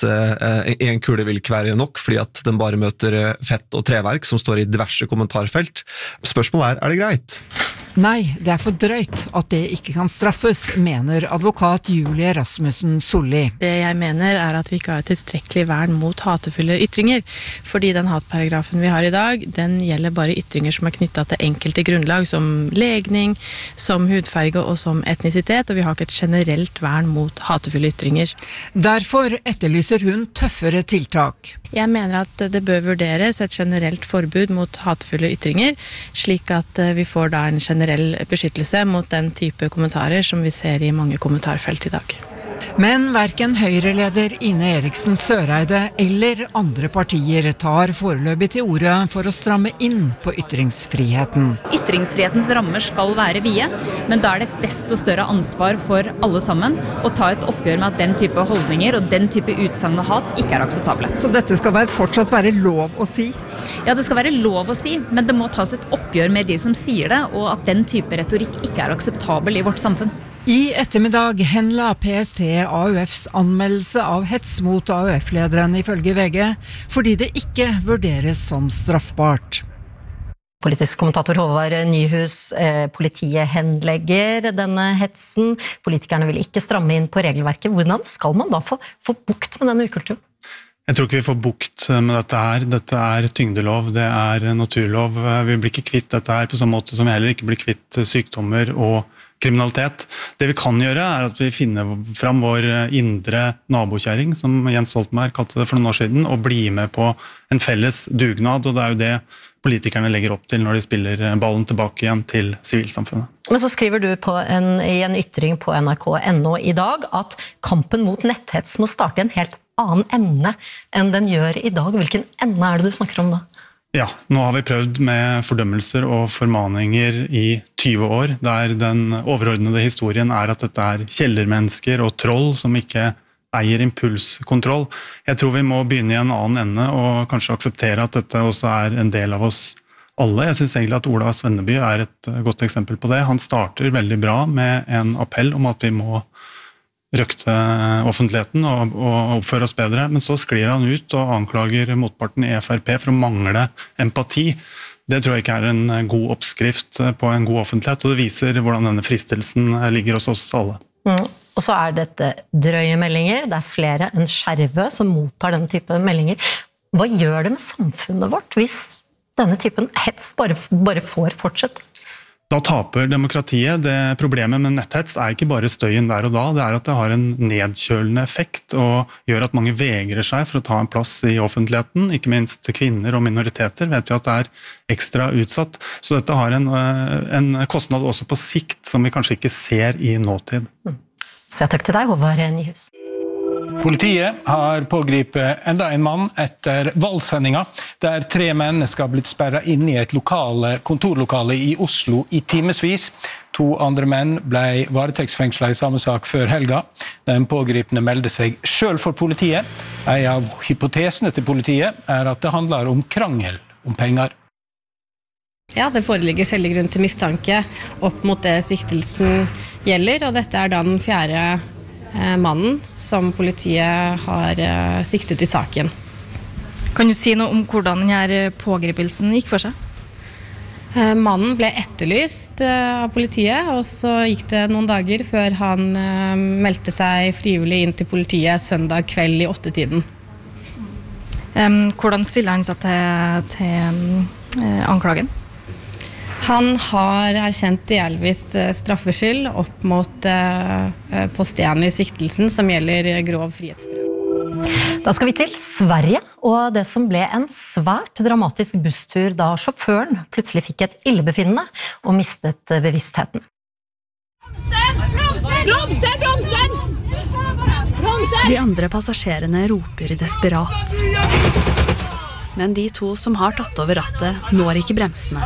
en kule vil ikke være nok, fordi at den bare møter fett og treverk som står i diverse kommentarfelt. Spørsmålet er, er det greit? Nei, det er for drøyt at det ikke kan straffes, mener advokat Julie Rasmussen Solli. Det jeg mener er at vi ikke har tilstrekkelig vern mot hatefulle ytringer, fordi den hatparagrafen vi har i dag, den gjelder bare ytringer som er knyttet til enkelte grunnlag, som legning, som hudfarge og som etnisitet, og vi har ikke et generelt vern mot hatefulle ytringer. Derfor etterlyser hun tøffere tiltak. Jeg mener at det bør vurderes et generelt forbud mot hatefulle ytringer, slik at vi får da en generell beskyttelse mot den type kommentarer som vi ser i mange kommentarfelt i dag. Men hverken Høyre-leder Ine Eriksen Søreide eller andre partier tar foreløpig til orde for å stramme inn på ytringsfriheten. Ytringsfrihetens rammer skal være vide, men da er det et desto større ansvar for alle sammen å ta et oppgjør med at den type holdninger og den type utsagn og hat ikke er akseptable. Så dette skal være, fortsatt være lov å si? Ja, det skal være lov å si, men det må tas et oppgjør med de som sier det, og at den type retorikk ikke er akseptabel i vårt samfunn. I ettermiddag henla P S T A U Fs anmeldelse av hets mot A U F-lederen ifølge V G, fordi det ikke vurderes som straffbart. Politisk kommentator Håvard Nyhus, eh, politiet henlegger denne hetsen. Politikerne vil ikke stramme inn på regelverket. Hvordan skal man da få, få bukt med denne ukulturen? Jeg tror ikke vi får bukt med dette her. Dette er tyngdelov, det er naturlov. Vi blir ikke kvitt dette her på samme måte som vi heller ikke blir kvitt sykdommer og kriminalitet. Det vi kan gjøre er at vi finner fram vår indre nabokjæring, som Jens Stoltenberg kalte det for noen år siden, og blir med på en felles dugnad, og det er jo det politikerne legger opp til når de spiller ballen tilbake igjen til sivilsamfunnet. Men så skriver du på en, i en ytring på N R K punkt N O i dag at kampen mot netthets må starte i en helt annen ende enn den gjør i dag. Hvilken ende er det du snakker om da? Ja, nå har vi prøvd med fordømmelser og formaninger i tyve år, der den overordnede historien er at dette er kjellermennesker og troll som ikke eier impulskontroll. Jeg tror vi må begynne i en annen ende og kanskje akseptere at dette også er en del av oss alle. Jeg synes egentlig at Ola Svenneby er et godt eksempel på det. Han starter veldig bra med en appell om at vi må røkte offentligheten og, og oppføre oss bedre, men så sklir han ut og anklager motparten i F R P for å mangle empati. Det tror jeg ikke er en god oppskrift på en god offentlighet, og det viser hvordan denne fristelsen ligger hos oss alle. Mm. Og så er dette drøye meldinger, det er flere enn Skjervø som mottar denne type meldinger. Hva gjør det med samfunnet vårt hvis denne typen hets bare, bare får fortsette? Da taper demokratiet. Det problemet med netthets er ikke bare støyen der og da, det er at det har en nedkjølende effekt og gjør at mange vegrer seg for å ta en plass i offentligheten, ikke minst kvinner og minoriteter vet vi at det er ekstra utsatt. Så dette har en, en kostnad også på sikt som vi kanskje ikke ser i nåtid. Så takk til deg, Håvard Nyhus. Politiet har pågripet enda en mann etter valgsendinga, der tre mennesker har blitt sperret inn i et lokale, kontorlokale i Oslo i timesvis. To andre menn ble varetektsfengslet i samme sak før helga. Den pågripende meldte seg selv for politiet. En av hypotesene til politiet er at det handler om krangel om penger. Ja, det foreligger skjellig grunn til mistanke opp mot det siktelsen gjelder, og dette er da den fjerde mannen som politiet har siktet i saken. Kan du si noe om hvordan denne pågripelsen gikk for seg? Mannen ble etterlyst av politiet, og så gikk det noen dager før han meldte seg frivillig inn til politiet søndag kveld i åttetiden. Hvordan stiller han seg til, til anklagen? Han har erkjent delvis straffskyld opp mot eh, post én i siktelsen som gjelder grov frihetsberøvelse. Da skal vi til Sverige, og det som ble en svært dramatisk busstur da sjåføren plutselig fikk et illebefinnende og mistet bevisstheten. Bromser, bromser! Bromser! De andre passasjerene roper desperat. Men de to som har tatt over rattet, når ikke bremsene.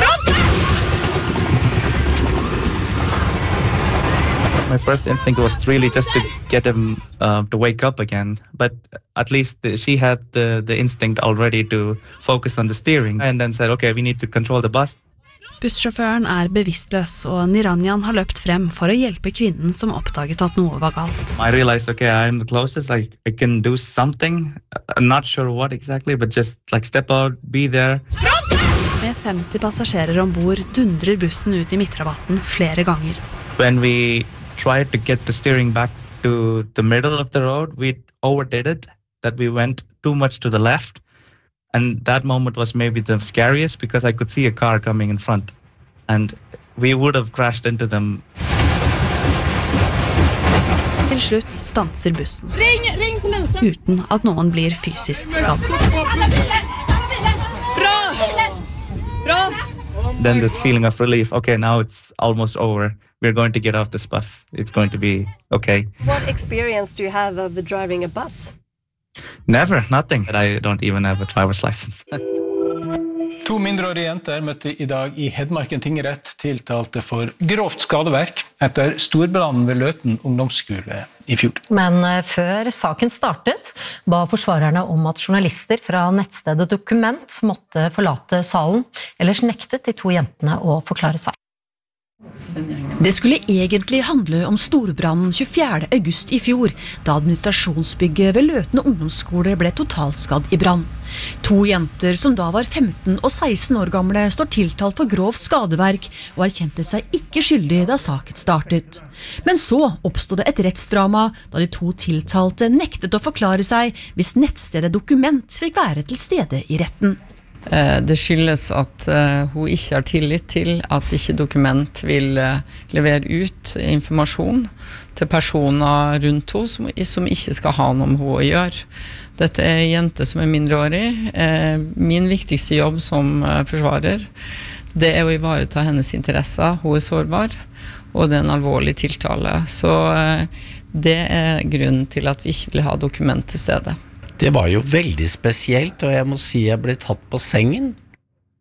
My first instinct was really just to get him uh, to wake up again, but at least she had the, the instinct already to focus on the steering and then said, okay, we need to control the bus. Bussjåføren er bevisstløs, og Niranjan har løpt frem for å hjelpe kvinnen som oppdaget at noe var galt. I realized, okay, I'm the closest, I, I can do something, I'm not sure what exactly, but just like step out, be there. Med femti passasjerer ombord dundrer bussen ut i midtrabatten flere ganger. When we tried to get the steering back to the middle of the road, we overdid it, that we went too much to the left. And that moment was maybe the scariest because I could see a car coming in front and we would have crashed into them. Til slutt stanser bussen, Ring, ring polisen! uten at noen blir fysisk skadd. Bra! Bra! Then this feeling of relief, okay, now it's almost over. We're going to get off this bus. It's going to be okay. What experience do you have of driving a bus? Never, nothing. I don't even have a driver's license. To mindreårige jenter møtte i dag i Hedmarken tingrett tiltalte for grovt skadeverk etter storbrannen ved Løten ungdomsskole i fjor. Men før saken startet, ba forsvarerne om at journalister fra nettstedet Dokument måtte forlate salen, ellers nektet de to jentene å forklare seg. Det skulle egentlig handle om storbrannen tjuefjerde august i fjor, da administrasjonsbygget ved Løten ungdomsskole ble totalskadd i brann. To jenter som da var femten og seksten år gamle står tiltalt for grovt skadeverk og erkjente seg ikke skyldig da saken startet. Men så oppstod det et rettsdrama da de to tiltalte nektet å forklare seg hvis nettstedet Dokument fikk være til stede i retten. Det skyldes at hun ikke har tillit til at ikke Dokument vil levere ut informasjon til personer rundt henne som ikke skal ha noe med henne å gjøre. Dette er en jente som er mindreårig. Min viktigste jobb som forsvarer, det er å ivareta hennes interesser. Hun er sårbar, og det er en alvorlig tiltale. Så det er grunnen til at vi ikke vil ha Dokument til stedet. Det var jo veldig spesielt, og jeg må si jeg ble tatt på sengen.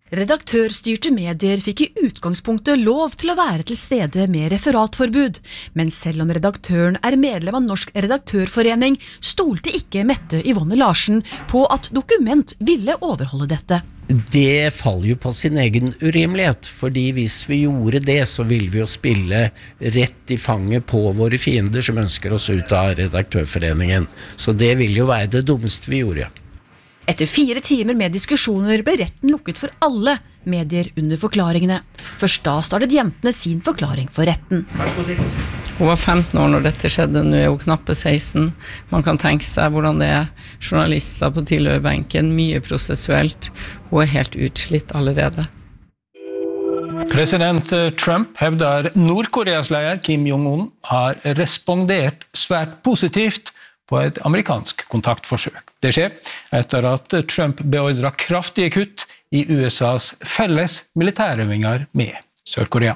Redaktørstyrte medier fikk i utgangspunktet lov til å være til stede med referatforbud, men selv om redaktøren er medlem av Norsk Redaktørforening, stolte ikke Mette Yvonne Larsen på at Dokument ville overholde dette. Det faller jo på sin egen urimelighet, fordi hvis vi gjorde det, så ville vi jo spille rett i fanget på våre fiender som ønsker oss ut av Redaktørforeningen. Så det ville jo være det dummeste vi gjorde. Etter fire timer med diskusjoner ble retten lukket for alle medier under forklaringene. Først da startet jentene sin forklaring for retten. Hun var femten år når dette skjedde, nå er hun knappe seksten. Man kan tenke seg hvordan det er journalister på tilhørerbenken, mye prosessuelt. Hun er helt utslitt allerede. President Trump hevder Nordkoreas leder Kim Jong-un har respondert svært positivt på et amerikansk kontaktforsøk. Det skjer etter at Trump beordret kraftige kutt i U S A's felles militærøvinger med Sør-Korea.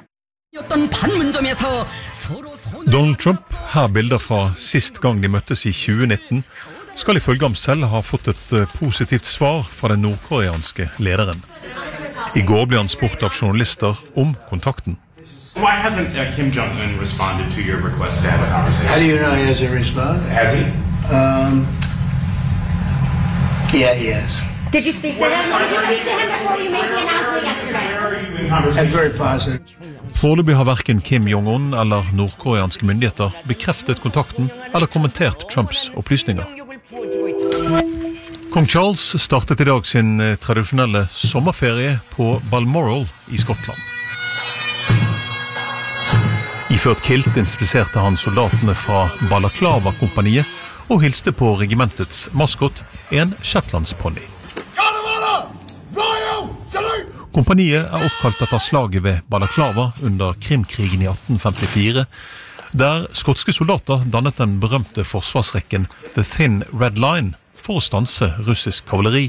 Donald Trump, her bilder fra sist gang de møttes i tjue nitten, skal ifølge ham selv ha fått et positivt svar fra den nordkoreanske lederen. I går ble han spurt av journalister om kontakten. Why hasn't uh, Kim Jong-un responded to your request to have a conversation? How do you know he hasn't responded? Has he? Um, yeah, he has. Did you speak to him? Did you speak to him before you made the announcement yesterday? I'm very positive. Foreløpig har hverken Kim Jong-un eller nordkoreanske myndigheter bekreftet kontakten eller kommentert Trumps opplysninger. Kong Charles startet i dag sin tradisjonelle sommerferie på Balmoral i Skottland. Iført kilt inspiserte han soldatene fra Balaklava-kompaniet og hilste på regimentets maskot, en shetlandsponni. Kompaniet er oppkalt etter slaget ved Balaklava under Krimkrigen i atten femtifire, der skotske soldater dannet den berømte forsvarsrekken The Thin Red Line for å stanse russisk kavaleri.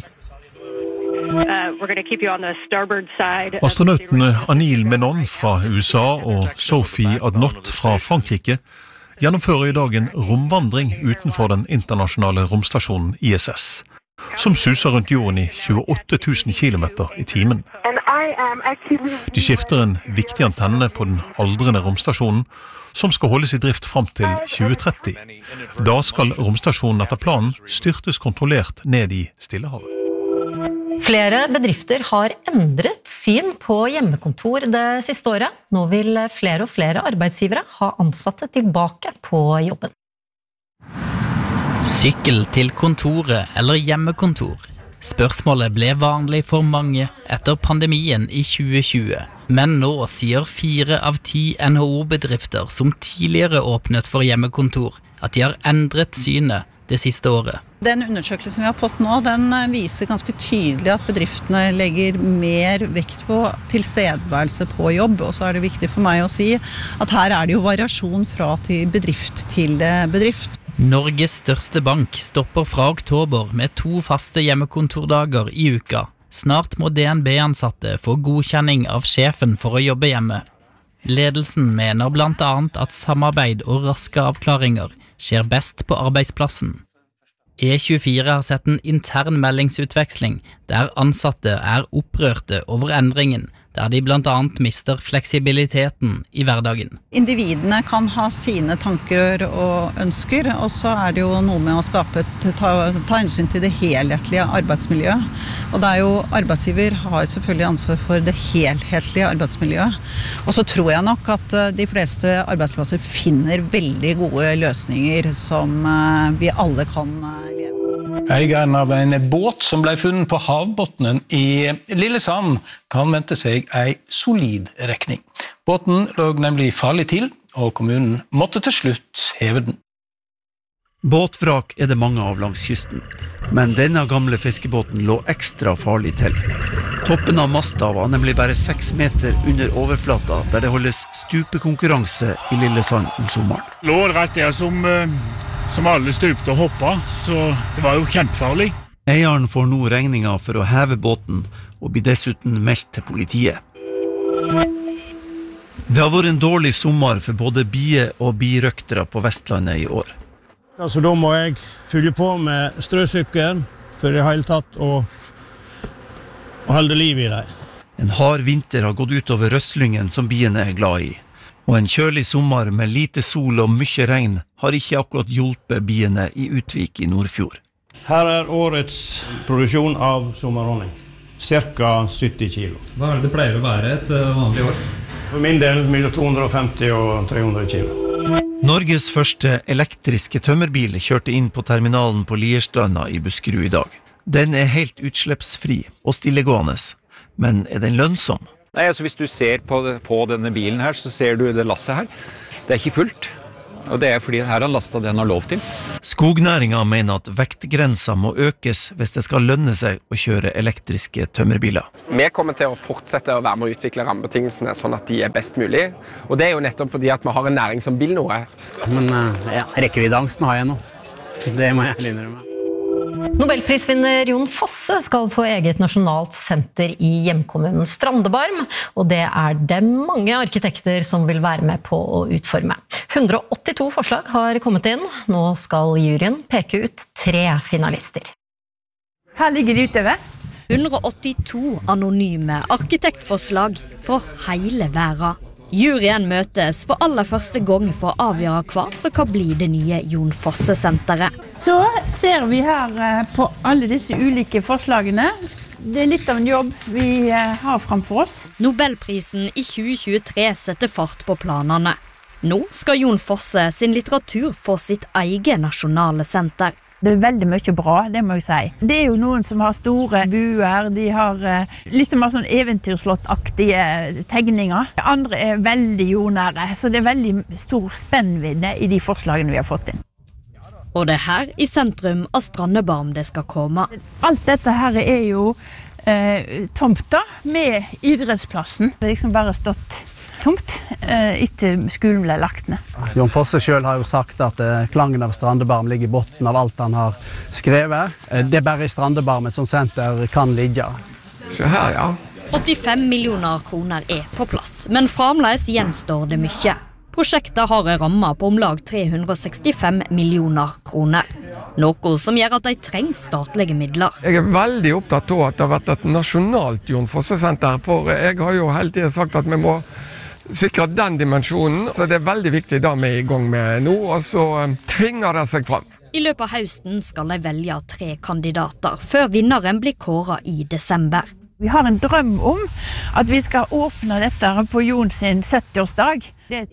Astronautene Anil Menon fra U S A og Sophie Adnot fra Frankrike gjennomfører i dag en romvandring utenfor den internasjonale romstasjonen I S S, som suser rundt jorden i tjueåtte tusen kilometer i timen. De skifter en viktig antenne på den aldrende romstasjonen, som skal holdes i drift frem til tjue tretti. Da skal romstasjonen etter planen styrtes kontrollert ned i Stillehavet. Flere bedrifter har endret syn på hjemmekontor det siste året. Nå vil flere og flere arbeidsgivere ha ansatte tilbake på jobben. Sykkel til kontoret eller hjemmekontor. Spørsmålet ble vanlig for mange etter pandemien i tjue tjue. Men nå sier fire av ti N H O-bedrifter som tidligere åpnet for hjemmekontor at de har endret synet det siste året. Den undersøkelsen vi har fått nå, den viser ganske tydelig at bedriftene legger mer vekt på tilstedeværelse på jobb, og så er det viktig for meg å si at her er det jo variasjon fra til bedrift til bedrift. Norges største bank stopper fra oktober med to faste hjemmekontordager i uka. Snart må D N B-ansatte få godkjenning av sjefen for å jobbe hjemme. Ledelsen mener blant annet at samarbeid og raske avklaringer skjer best på arbeidsplassen. E tjuefire har sett en intern meldingsutveksling der ansatte er opprørte over endringen, der de blant annet mister fleksibiliteten i hverdagen. Individene kan ha sine tanker og ønsker, og så er det jo noe med å skape et, ta, ta hensyn til det helhetlige arbeidsmiljøet. Og det er jo, arbeidsgiver har selvfølgelig ansvar for det helhetlige arbeidsmiljøet. Og så tror jeg nok at de fleste arbeidsplasser finner veldig gode løsninger som vi alle kan leve. Eieren av en båt som ble funnet på havbottenen i Lillesand kan vente seg ei solid rekning. Båten lå nemlig farlig til, og kommunen måtte til slutt heve den. Båtvrak er det mange av langs kysten, men denne gamle fiskebåten lå ekstra farlig til. Toppen av masta var nemlig bare seks meter under overflata, der det holdes stupekonkurranse i Lillesand om sommeren. Lå rett der som, som alle stupte og hoppet, så det var jo kjempefarlig. Eieren får nå regninga for å heve båten, og blir dessuten meldt til politiet. Det har vært en dårlig sommer for både bie- og birøktere på Vestlandet i år. Altså, da må jeg fylle på med strøsykkel for i hele tatt å, å holde liv i dem. En hard vinter har gått ut over røslingen som biene er glad i. Og en kjølig sommer med lite sol og mye regn har ikke akkurat hjulpet biene i Utvik i Nordfjord. Her er årets produksjon av sommerhonning. Cirka sytti kilo. Hva er det det pleier å være et vanlig år? For min del mellom to hundre og femti og tre hundre kilo. Norges første elektriske tømmerbil kjørte inn på terminalen på Lierstranda i Buskerud i dag. Den er helt utslippsfri og stillegående, men er den lønnsom? Nei, altså hvis du ser på, det, på denne bilen her, så ser du det lasset her. Det er ikke fullt, og det er fordi her har lastet det han har lov til. Skognæringen mener at vektgrensa må økes hvis det skal lønne seg å kjøre elektriske tømmerbiler. Vi kommer til å fortsette å være med å utvikle rammebetingelsene sånn at de er best mulig. Og det er jo nettopp fordi at vi har en næring som vil noe. Men ja, rekkeviddeangsten har jeg nå. Det må jeg innrømme. Nobelprisvinner Jon Fosse skal få eget nasjonalt senter i hjemkommunen Strandebarm, og det er det mange arkitekter som vil være med på å utforme. hundre og åttito forslag har kommet inn. Nå skal juryen peke ut tre finalister. Her ligger det utover. hundre og åttito anonyme arkitektforslag fra hele verden. Juryen møtes for aller første gang for å avgjøre hva som kan bli det nye Jon Fosse-senteret. Så ser vi her på alle disse ulike forslagene. Det er litt av en jobb vi har framfor oss. Nobelprisen i tjue tjuetre setter fart på planene. Nå skal Jon Fosse sin litteratur få sitt eget nasjonale senter. Det er veldig mye bra, det må jeg si. Det er jo noen som har store buer, de har liksom har sånn eventyrslottaktige tegninger. Andre er veldig jordnære, så det er veldig stor spennvidde i de forslagene vi har fått inn. Og det er her i sentrum av Strandebarm det skal komme. Alt dette her er jo eh, tomta med idrettsplassen. Det er liksom bare stått tomt eh, etter skolen ble lagt ned. Jon Fosse selv har jo sagt at eh, klangen av Strandebarm ligger i botten av alt han har skrevet. Eh, det er bare i Strandebarm et sånt senter kan ligge. Så her, ja. åttifem millioner kroner er på plass, men fremdeles gjenstår det mye. Prosjektet har en ramme på om lag tre hundre og sekstifem millioner kroner. Noe som gjør at de trenger statlige midler. Jeg er veldig opptatt av at det har vært et nasjonalt Jon Fosse-senter, for jeg har jo hele tiden sagt at vi må sikre den dimensjonen, så det er veldig viktig da vi er i gang med nå, og så tvinger det seg fram. I løpet av høsten skal de velge tre kandidater, før vinneren blir kåret i desember. Vi har en drøm om at vi skal åpne dette på Jon sin sytti-årsdag.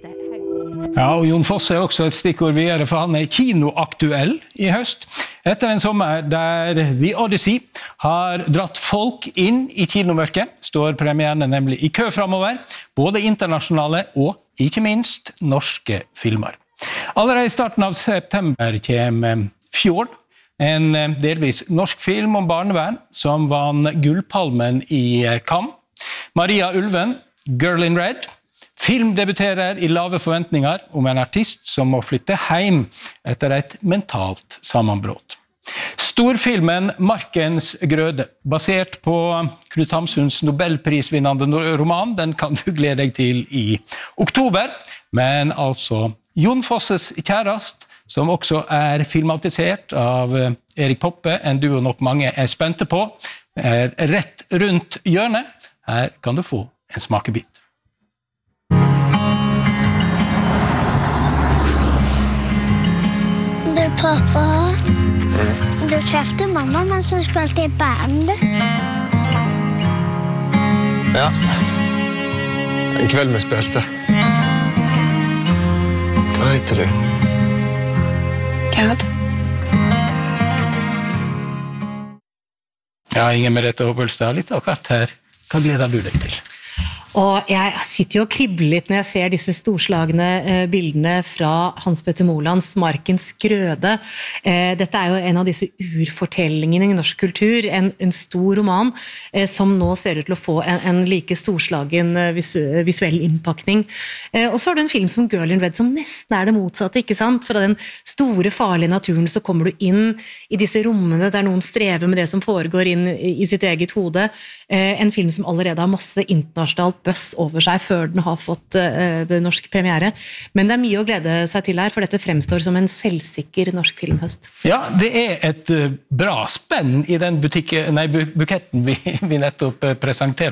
Ja, og Jon Fosse er også et stikkord videre, for han er kinoaktuell i høst. Etter en sommer der The Odyssey har dratt folk inn i kinomørket, står premierene nemlig i kø fremover, både internasjonale og ikke minst norske filmer. Allerede i starten av september kommer Fjord, en delvis norsk film om barnevern som vann Gullpalmen i Cannes. Maria Ulven, Girl in Red. Film debuterer i lave forventninger om en artist som må flytte hjem etter et mentalt sammenbrott. Storfilmen Markens Grøde, basert på Knut Hamsuns nobelprisvinnende roman, den kan du glede deg til i oktober, men altså Jon Fosses kjærest, som også er filmatisert av Erik Poppe, en duo nok mange er spente på, er rett rundt hjørnet. Her kan du få en smakebit. Du, pappa, du trefte mamma mens hun spilte i band. Ja, en kveld vi spilte. Hva heter du? Gerd. Ja, Inger Merete Hobbelstad, litt av hvert her. Hva gleder du deg til? Og jeg sitter jo og kribler litt når jeg ser disse storslagne eh, bildene fra Hans Petter Molands Markens Grøde. Eh, dette er jo en av disse urfortellingene i norsk kultur, en, en stor roman eh, som nå ser ut til å få en, en like storslagen eh, visu, visuell innpakning. Eh, og så har du en film som Girl in Red som nesten er det motsatte, ikke sant? Fra den store, farlige naturen så kommer du inn i disse rommene der noen strever med det som foregår inn i, i sitt eget hode. Eh, en film som allerede har masse internasjonalt bøss over seg før den har fått uh, norsk premiere. Men det er mye å glede seg til her, for dette fremstår som en selvsikker norsk filmhøst. Ja, det er et uh, bra spenn i den butikken, nei, buketten vi, vi nettopp uh, presenterte.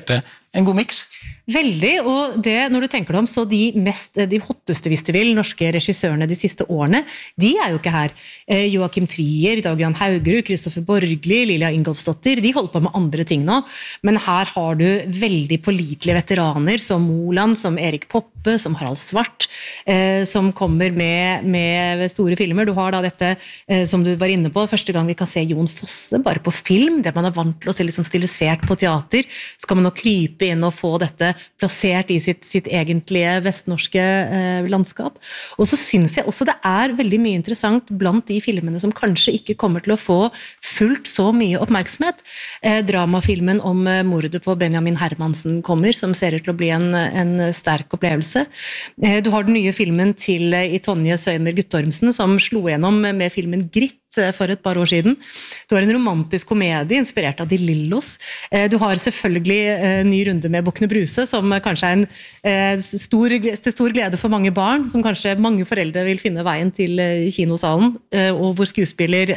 en god mix? Veldig, og det, når du tenker deg om, så de mest, de hotteste, hvis du vil, norske regissørene de siste årene, de er jo ikke her. Eh, Joachim Trier, Dag Jan Haugerud, Kristoffer Borgli, Lilja Ingolfsdotter, de holder på med andre ting nå, men her har du veldig pålitelige veteraner som Moland, som Erik Poppe, som Harald Svart, eh, som kommer med, med store filmer. Du har da dette, eh, som du var inne på, første gang vi kan se Jon Fosse, bare på film, det man er vant til å se litt sånn stilisert på teater, skal man nå krype inn og få dette plassert i sitt, sitt egentlige vestnorske eh, landskap. Og så synes jeg også det er veldig mye interessant blant de filmene som kanskje ikke kommer til å få fullt så mye oppmerksomhet. Eh, dramafilmen om eh, mordet på Benjamin Hermansen kommer, som ser ut til å bli en, en sterk opplevelse. Eh, du har den nye filmen til eh, i Tonje Søymer Guttormsen, som slo gjennom med filmen Gritt for et par år siden. Du har en romantisk komedie inspirert av De Lillos. Du har selvfølgelig en ny runde med Bukkene Bruse, som kanskje er en stor, til stor glede for mange barn, som kanskje mange foreldre vil finne veien til kinosalen, og hvor skuespiller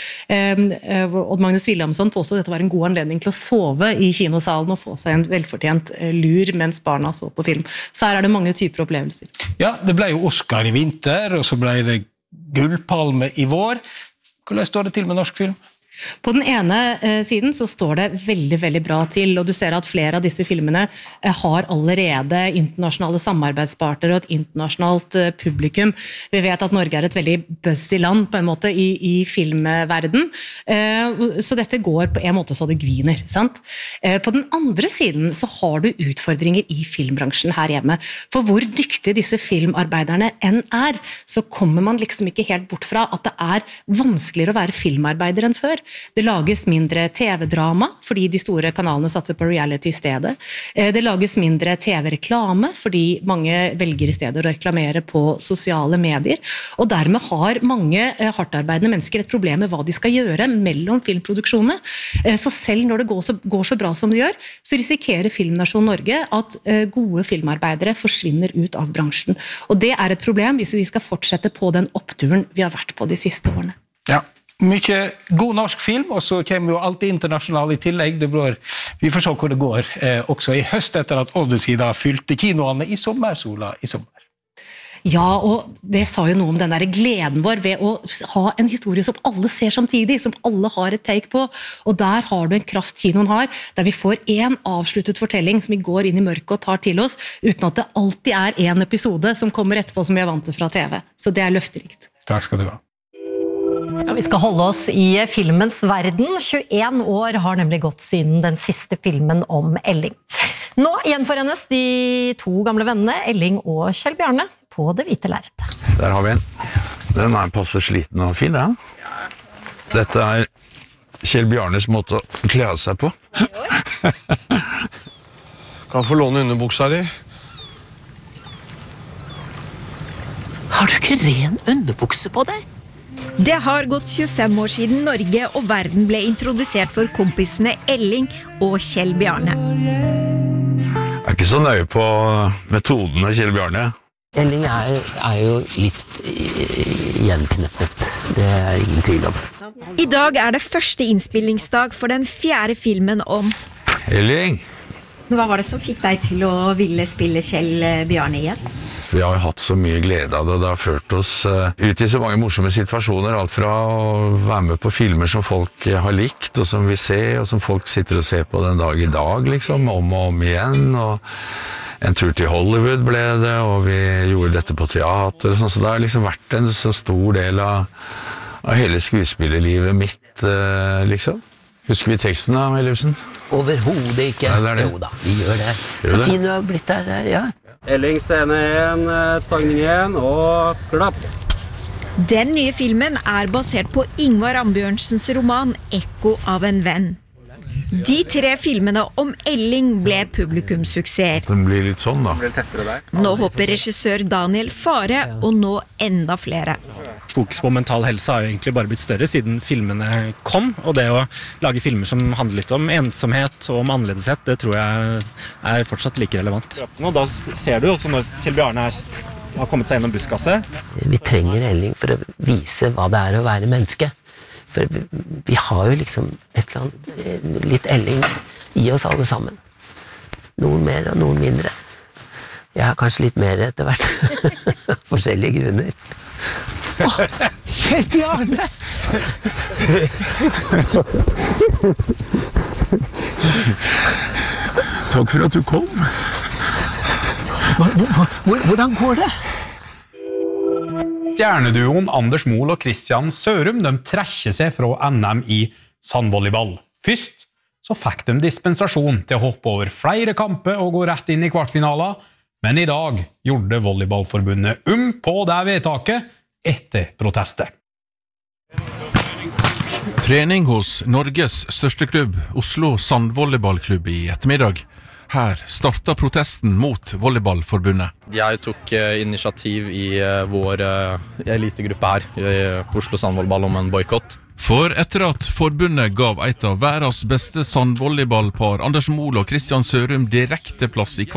Odd Magnus Williamson påstod at dette var en god anledning til å sove i kinosalen og få seg en velfortjent lur mens barna så på film. Så her er det mange typer opplevelser. Ja, det ble jo Oscar i vinter, og så ble det Gullpalme i vår. Hvordan står det til med norsk film? På den ene eh, siden så står det veldig, veldig bra til, og du ser at flere av disse filmene eh, har allerede internasjonale samarbeidspartnere og et internasjonalt eh, publikum. Vi vet at Norge er et veldig buzzy land på en måte i, i filmverden, eh, så dette går på en måte så det gviner, sant? Eh, på den andre siden så har du utfordringer i filmbransjen her hjemme, for hvor dyktige disse filmarbeiderne enn er, så kommer man liksom ikke helt bort fra at det er vanskeligere å være filmarbeider enn før. Det lages mindre T V-drama, fordi de store kanalene satser på reality i stedet. Det lages mindre T V-reklame, fordi mange velger i stedet å reklamere på sosiale medier. Og dermed har mange hardtarbeidende mennesker et problem med hva de skal gjøre mellom filmproduksjonene. Så selv når det går så, går så bra som det gjør, så risikerer Filmnasjon Norge at gode filmarbeidere forsvinner ut av bransjen. Og det er et problem hvis vi skal fortsette på den oppturen vi har vært på de siste årene. Ja. Mykje god norsk film, og så kommer jo alt internasjonalt i tillegg. Det blir, vi får se hvor det går, eh, også i høst etter at Oddesida fylte kinoene i sommersola i sommer. Ja, og det sa jo noe om den der gleden vår ved å ha en historie som alle ser samtidig, som alle har et take på, og der har du en kraft kinoen har, der vi får en avsluttet fortelling som vi går inn i mørket og tar til oss, uten at det alltid er en episode som kommer etterpå som vi er vant til fra T V. Så det er løfterikt. Takk skal du ha. Ja, vi skal holde oss i filmens verden. tjueen år har nemlig gått siden den siste filmen om Elling. Nå gjenforenes de to gamle vennene, Elling og Kjell Bjarne, på det hvite lerretet. Der har vi en. Den er passe sliten og fin, ja. Dette er Kjell Bjarnes måte å kle av seg på. Kan få låne underbuksa di. Har du ikke ren underbukse på deg? Det har gått tjuefem år siden Norge og verden ble introdusert for kompisene Elling og Kjell Bjarne. Jeg er ikke så nøye på metodene, Kjell Bjarne. Elling er, er jo litt gjenkneppet, det er ingen tvil om. I dag er det første innspillingsdag for den fjerde filmen om Elling! Hva var det som fikk deg til å ville spille Kjell Bjarne igjen? Vi har hatt så mye glede av det, og det har ført oss ut i så mange morsomme situasjoner, alt fra å være med på filmer som folk har likt, og som vi ser, og som folk sitter og ser på den dag i dag, liksom, om og om igjen, og en tur til Hollywood ble det, og vi gjorde dette på teater, og sånn, så det har liksom vært en så stor del av, av hele skuespillerlivet mitt, liksom. Husker vi teksten da, Ellefsen? Overhodet ikke. Ja, det det. Jo da, vi gjør det. Gjør så det? fin du har blitt der, ja. Elling scene en, tagning en, og klapp. Den nye filmen er basert på Ingvar Ambjørnsens roman Ekko av en venn. De tre filmene om Elling ble publikumssuksess. Den blir litt sånn da. Nå håper regissør Daniel Fare, og nå enda flere. Fokus på mental helse har jo egentlig bare blitt større siden filmene kom, og det å lage filmer som handler litt om ensomhet og om annerledeshet, det tror jeg er fortsatt like relevant. Og da ser du også når Kjell Bjarne er, har kommet seg gjennom busskasse. Vi trenger Elling for å vise hva det er å være menneske. For vi, vi har jo liksom et eller annet litt Elling i oss alle sammen. Noen mer og noen mindre. Jeg har kanskje litt mer etter hvert. Forskjellige grunner. Åh, Kjell Bjarne! Takk for at du kom. Hvordan går det? Stjerneduoen Anders Mohl og Christian Sørum de trekker seg fra N M i sandvolleyball. Først så fikk de dispensasjon til å hoppe over flere kamper og gå rett inn i kvartfinaler, men i dag gjorde Volleyballforbundet um på det vedtaket etter protestet. Trening hos Norges største klubb, Oslo Sandvolleyballklubb i ettermiddag. Her starta protesten mot Volleyballforbundet. Jeg tok initiativ i vår elitegruppe her i Oslo Sandvolleyball om en boykott. For etter at forbundet gav et av verdens beste sandvolleyballpar, Anders Mohl og Christian Sørum, direkte plass i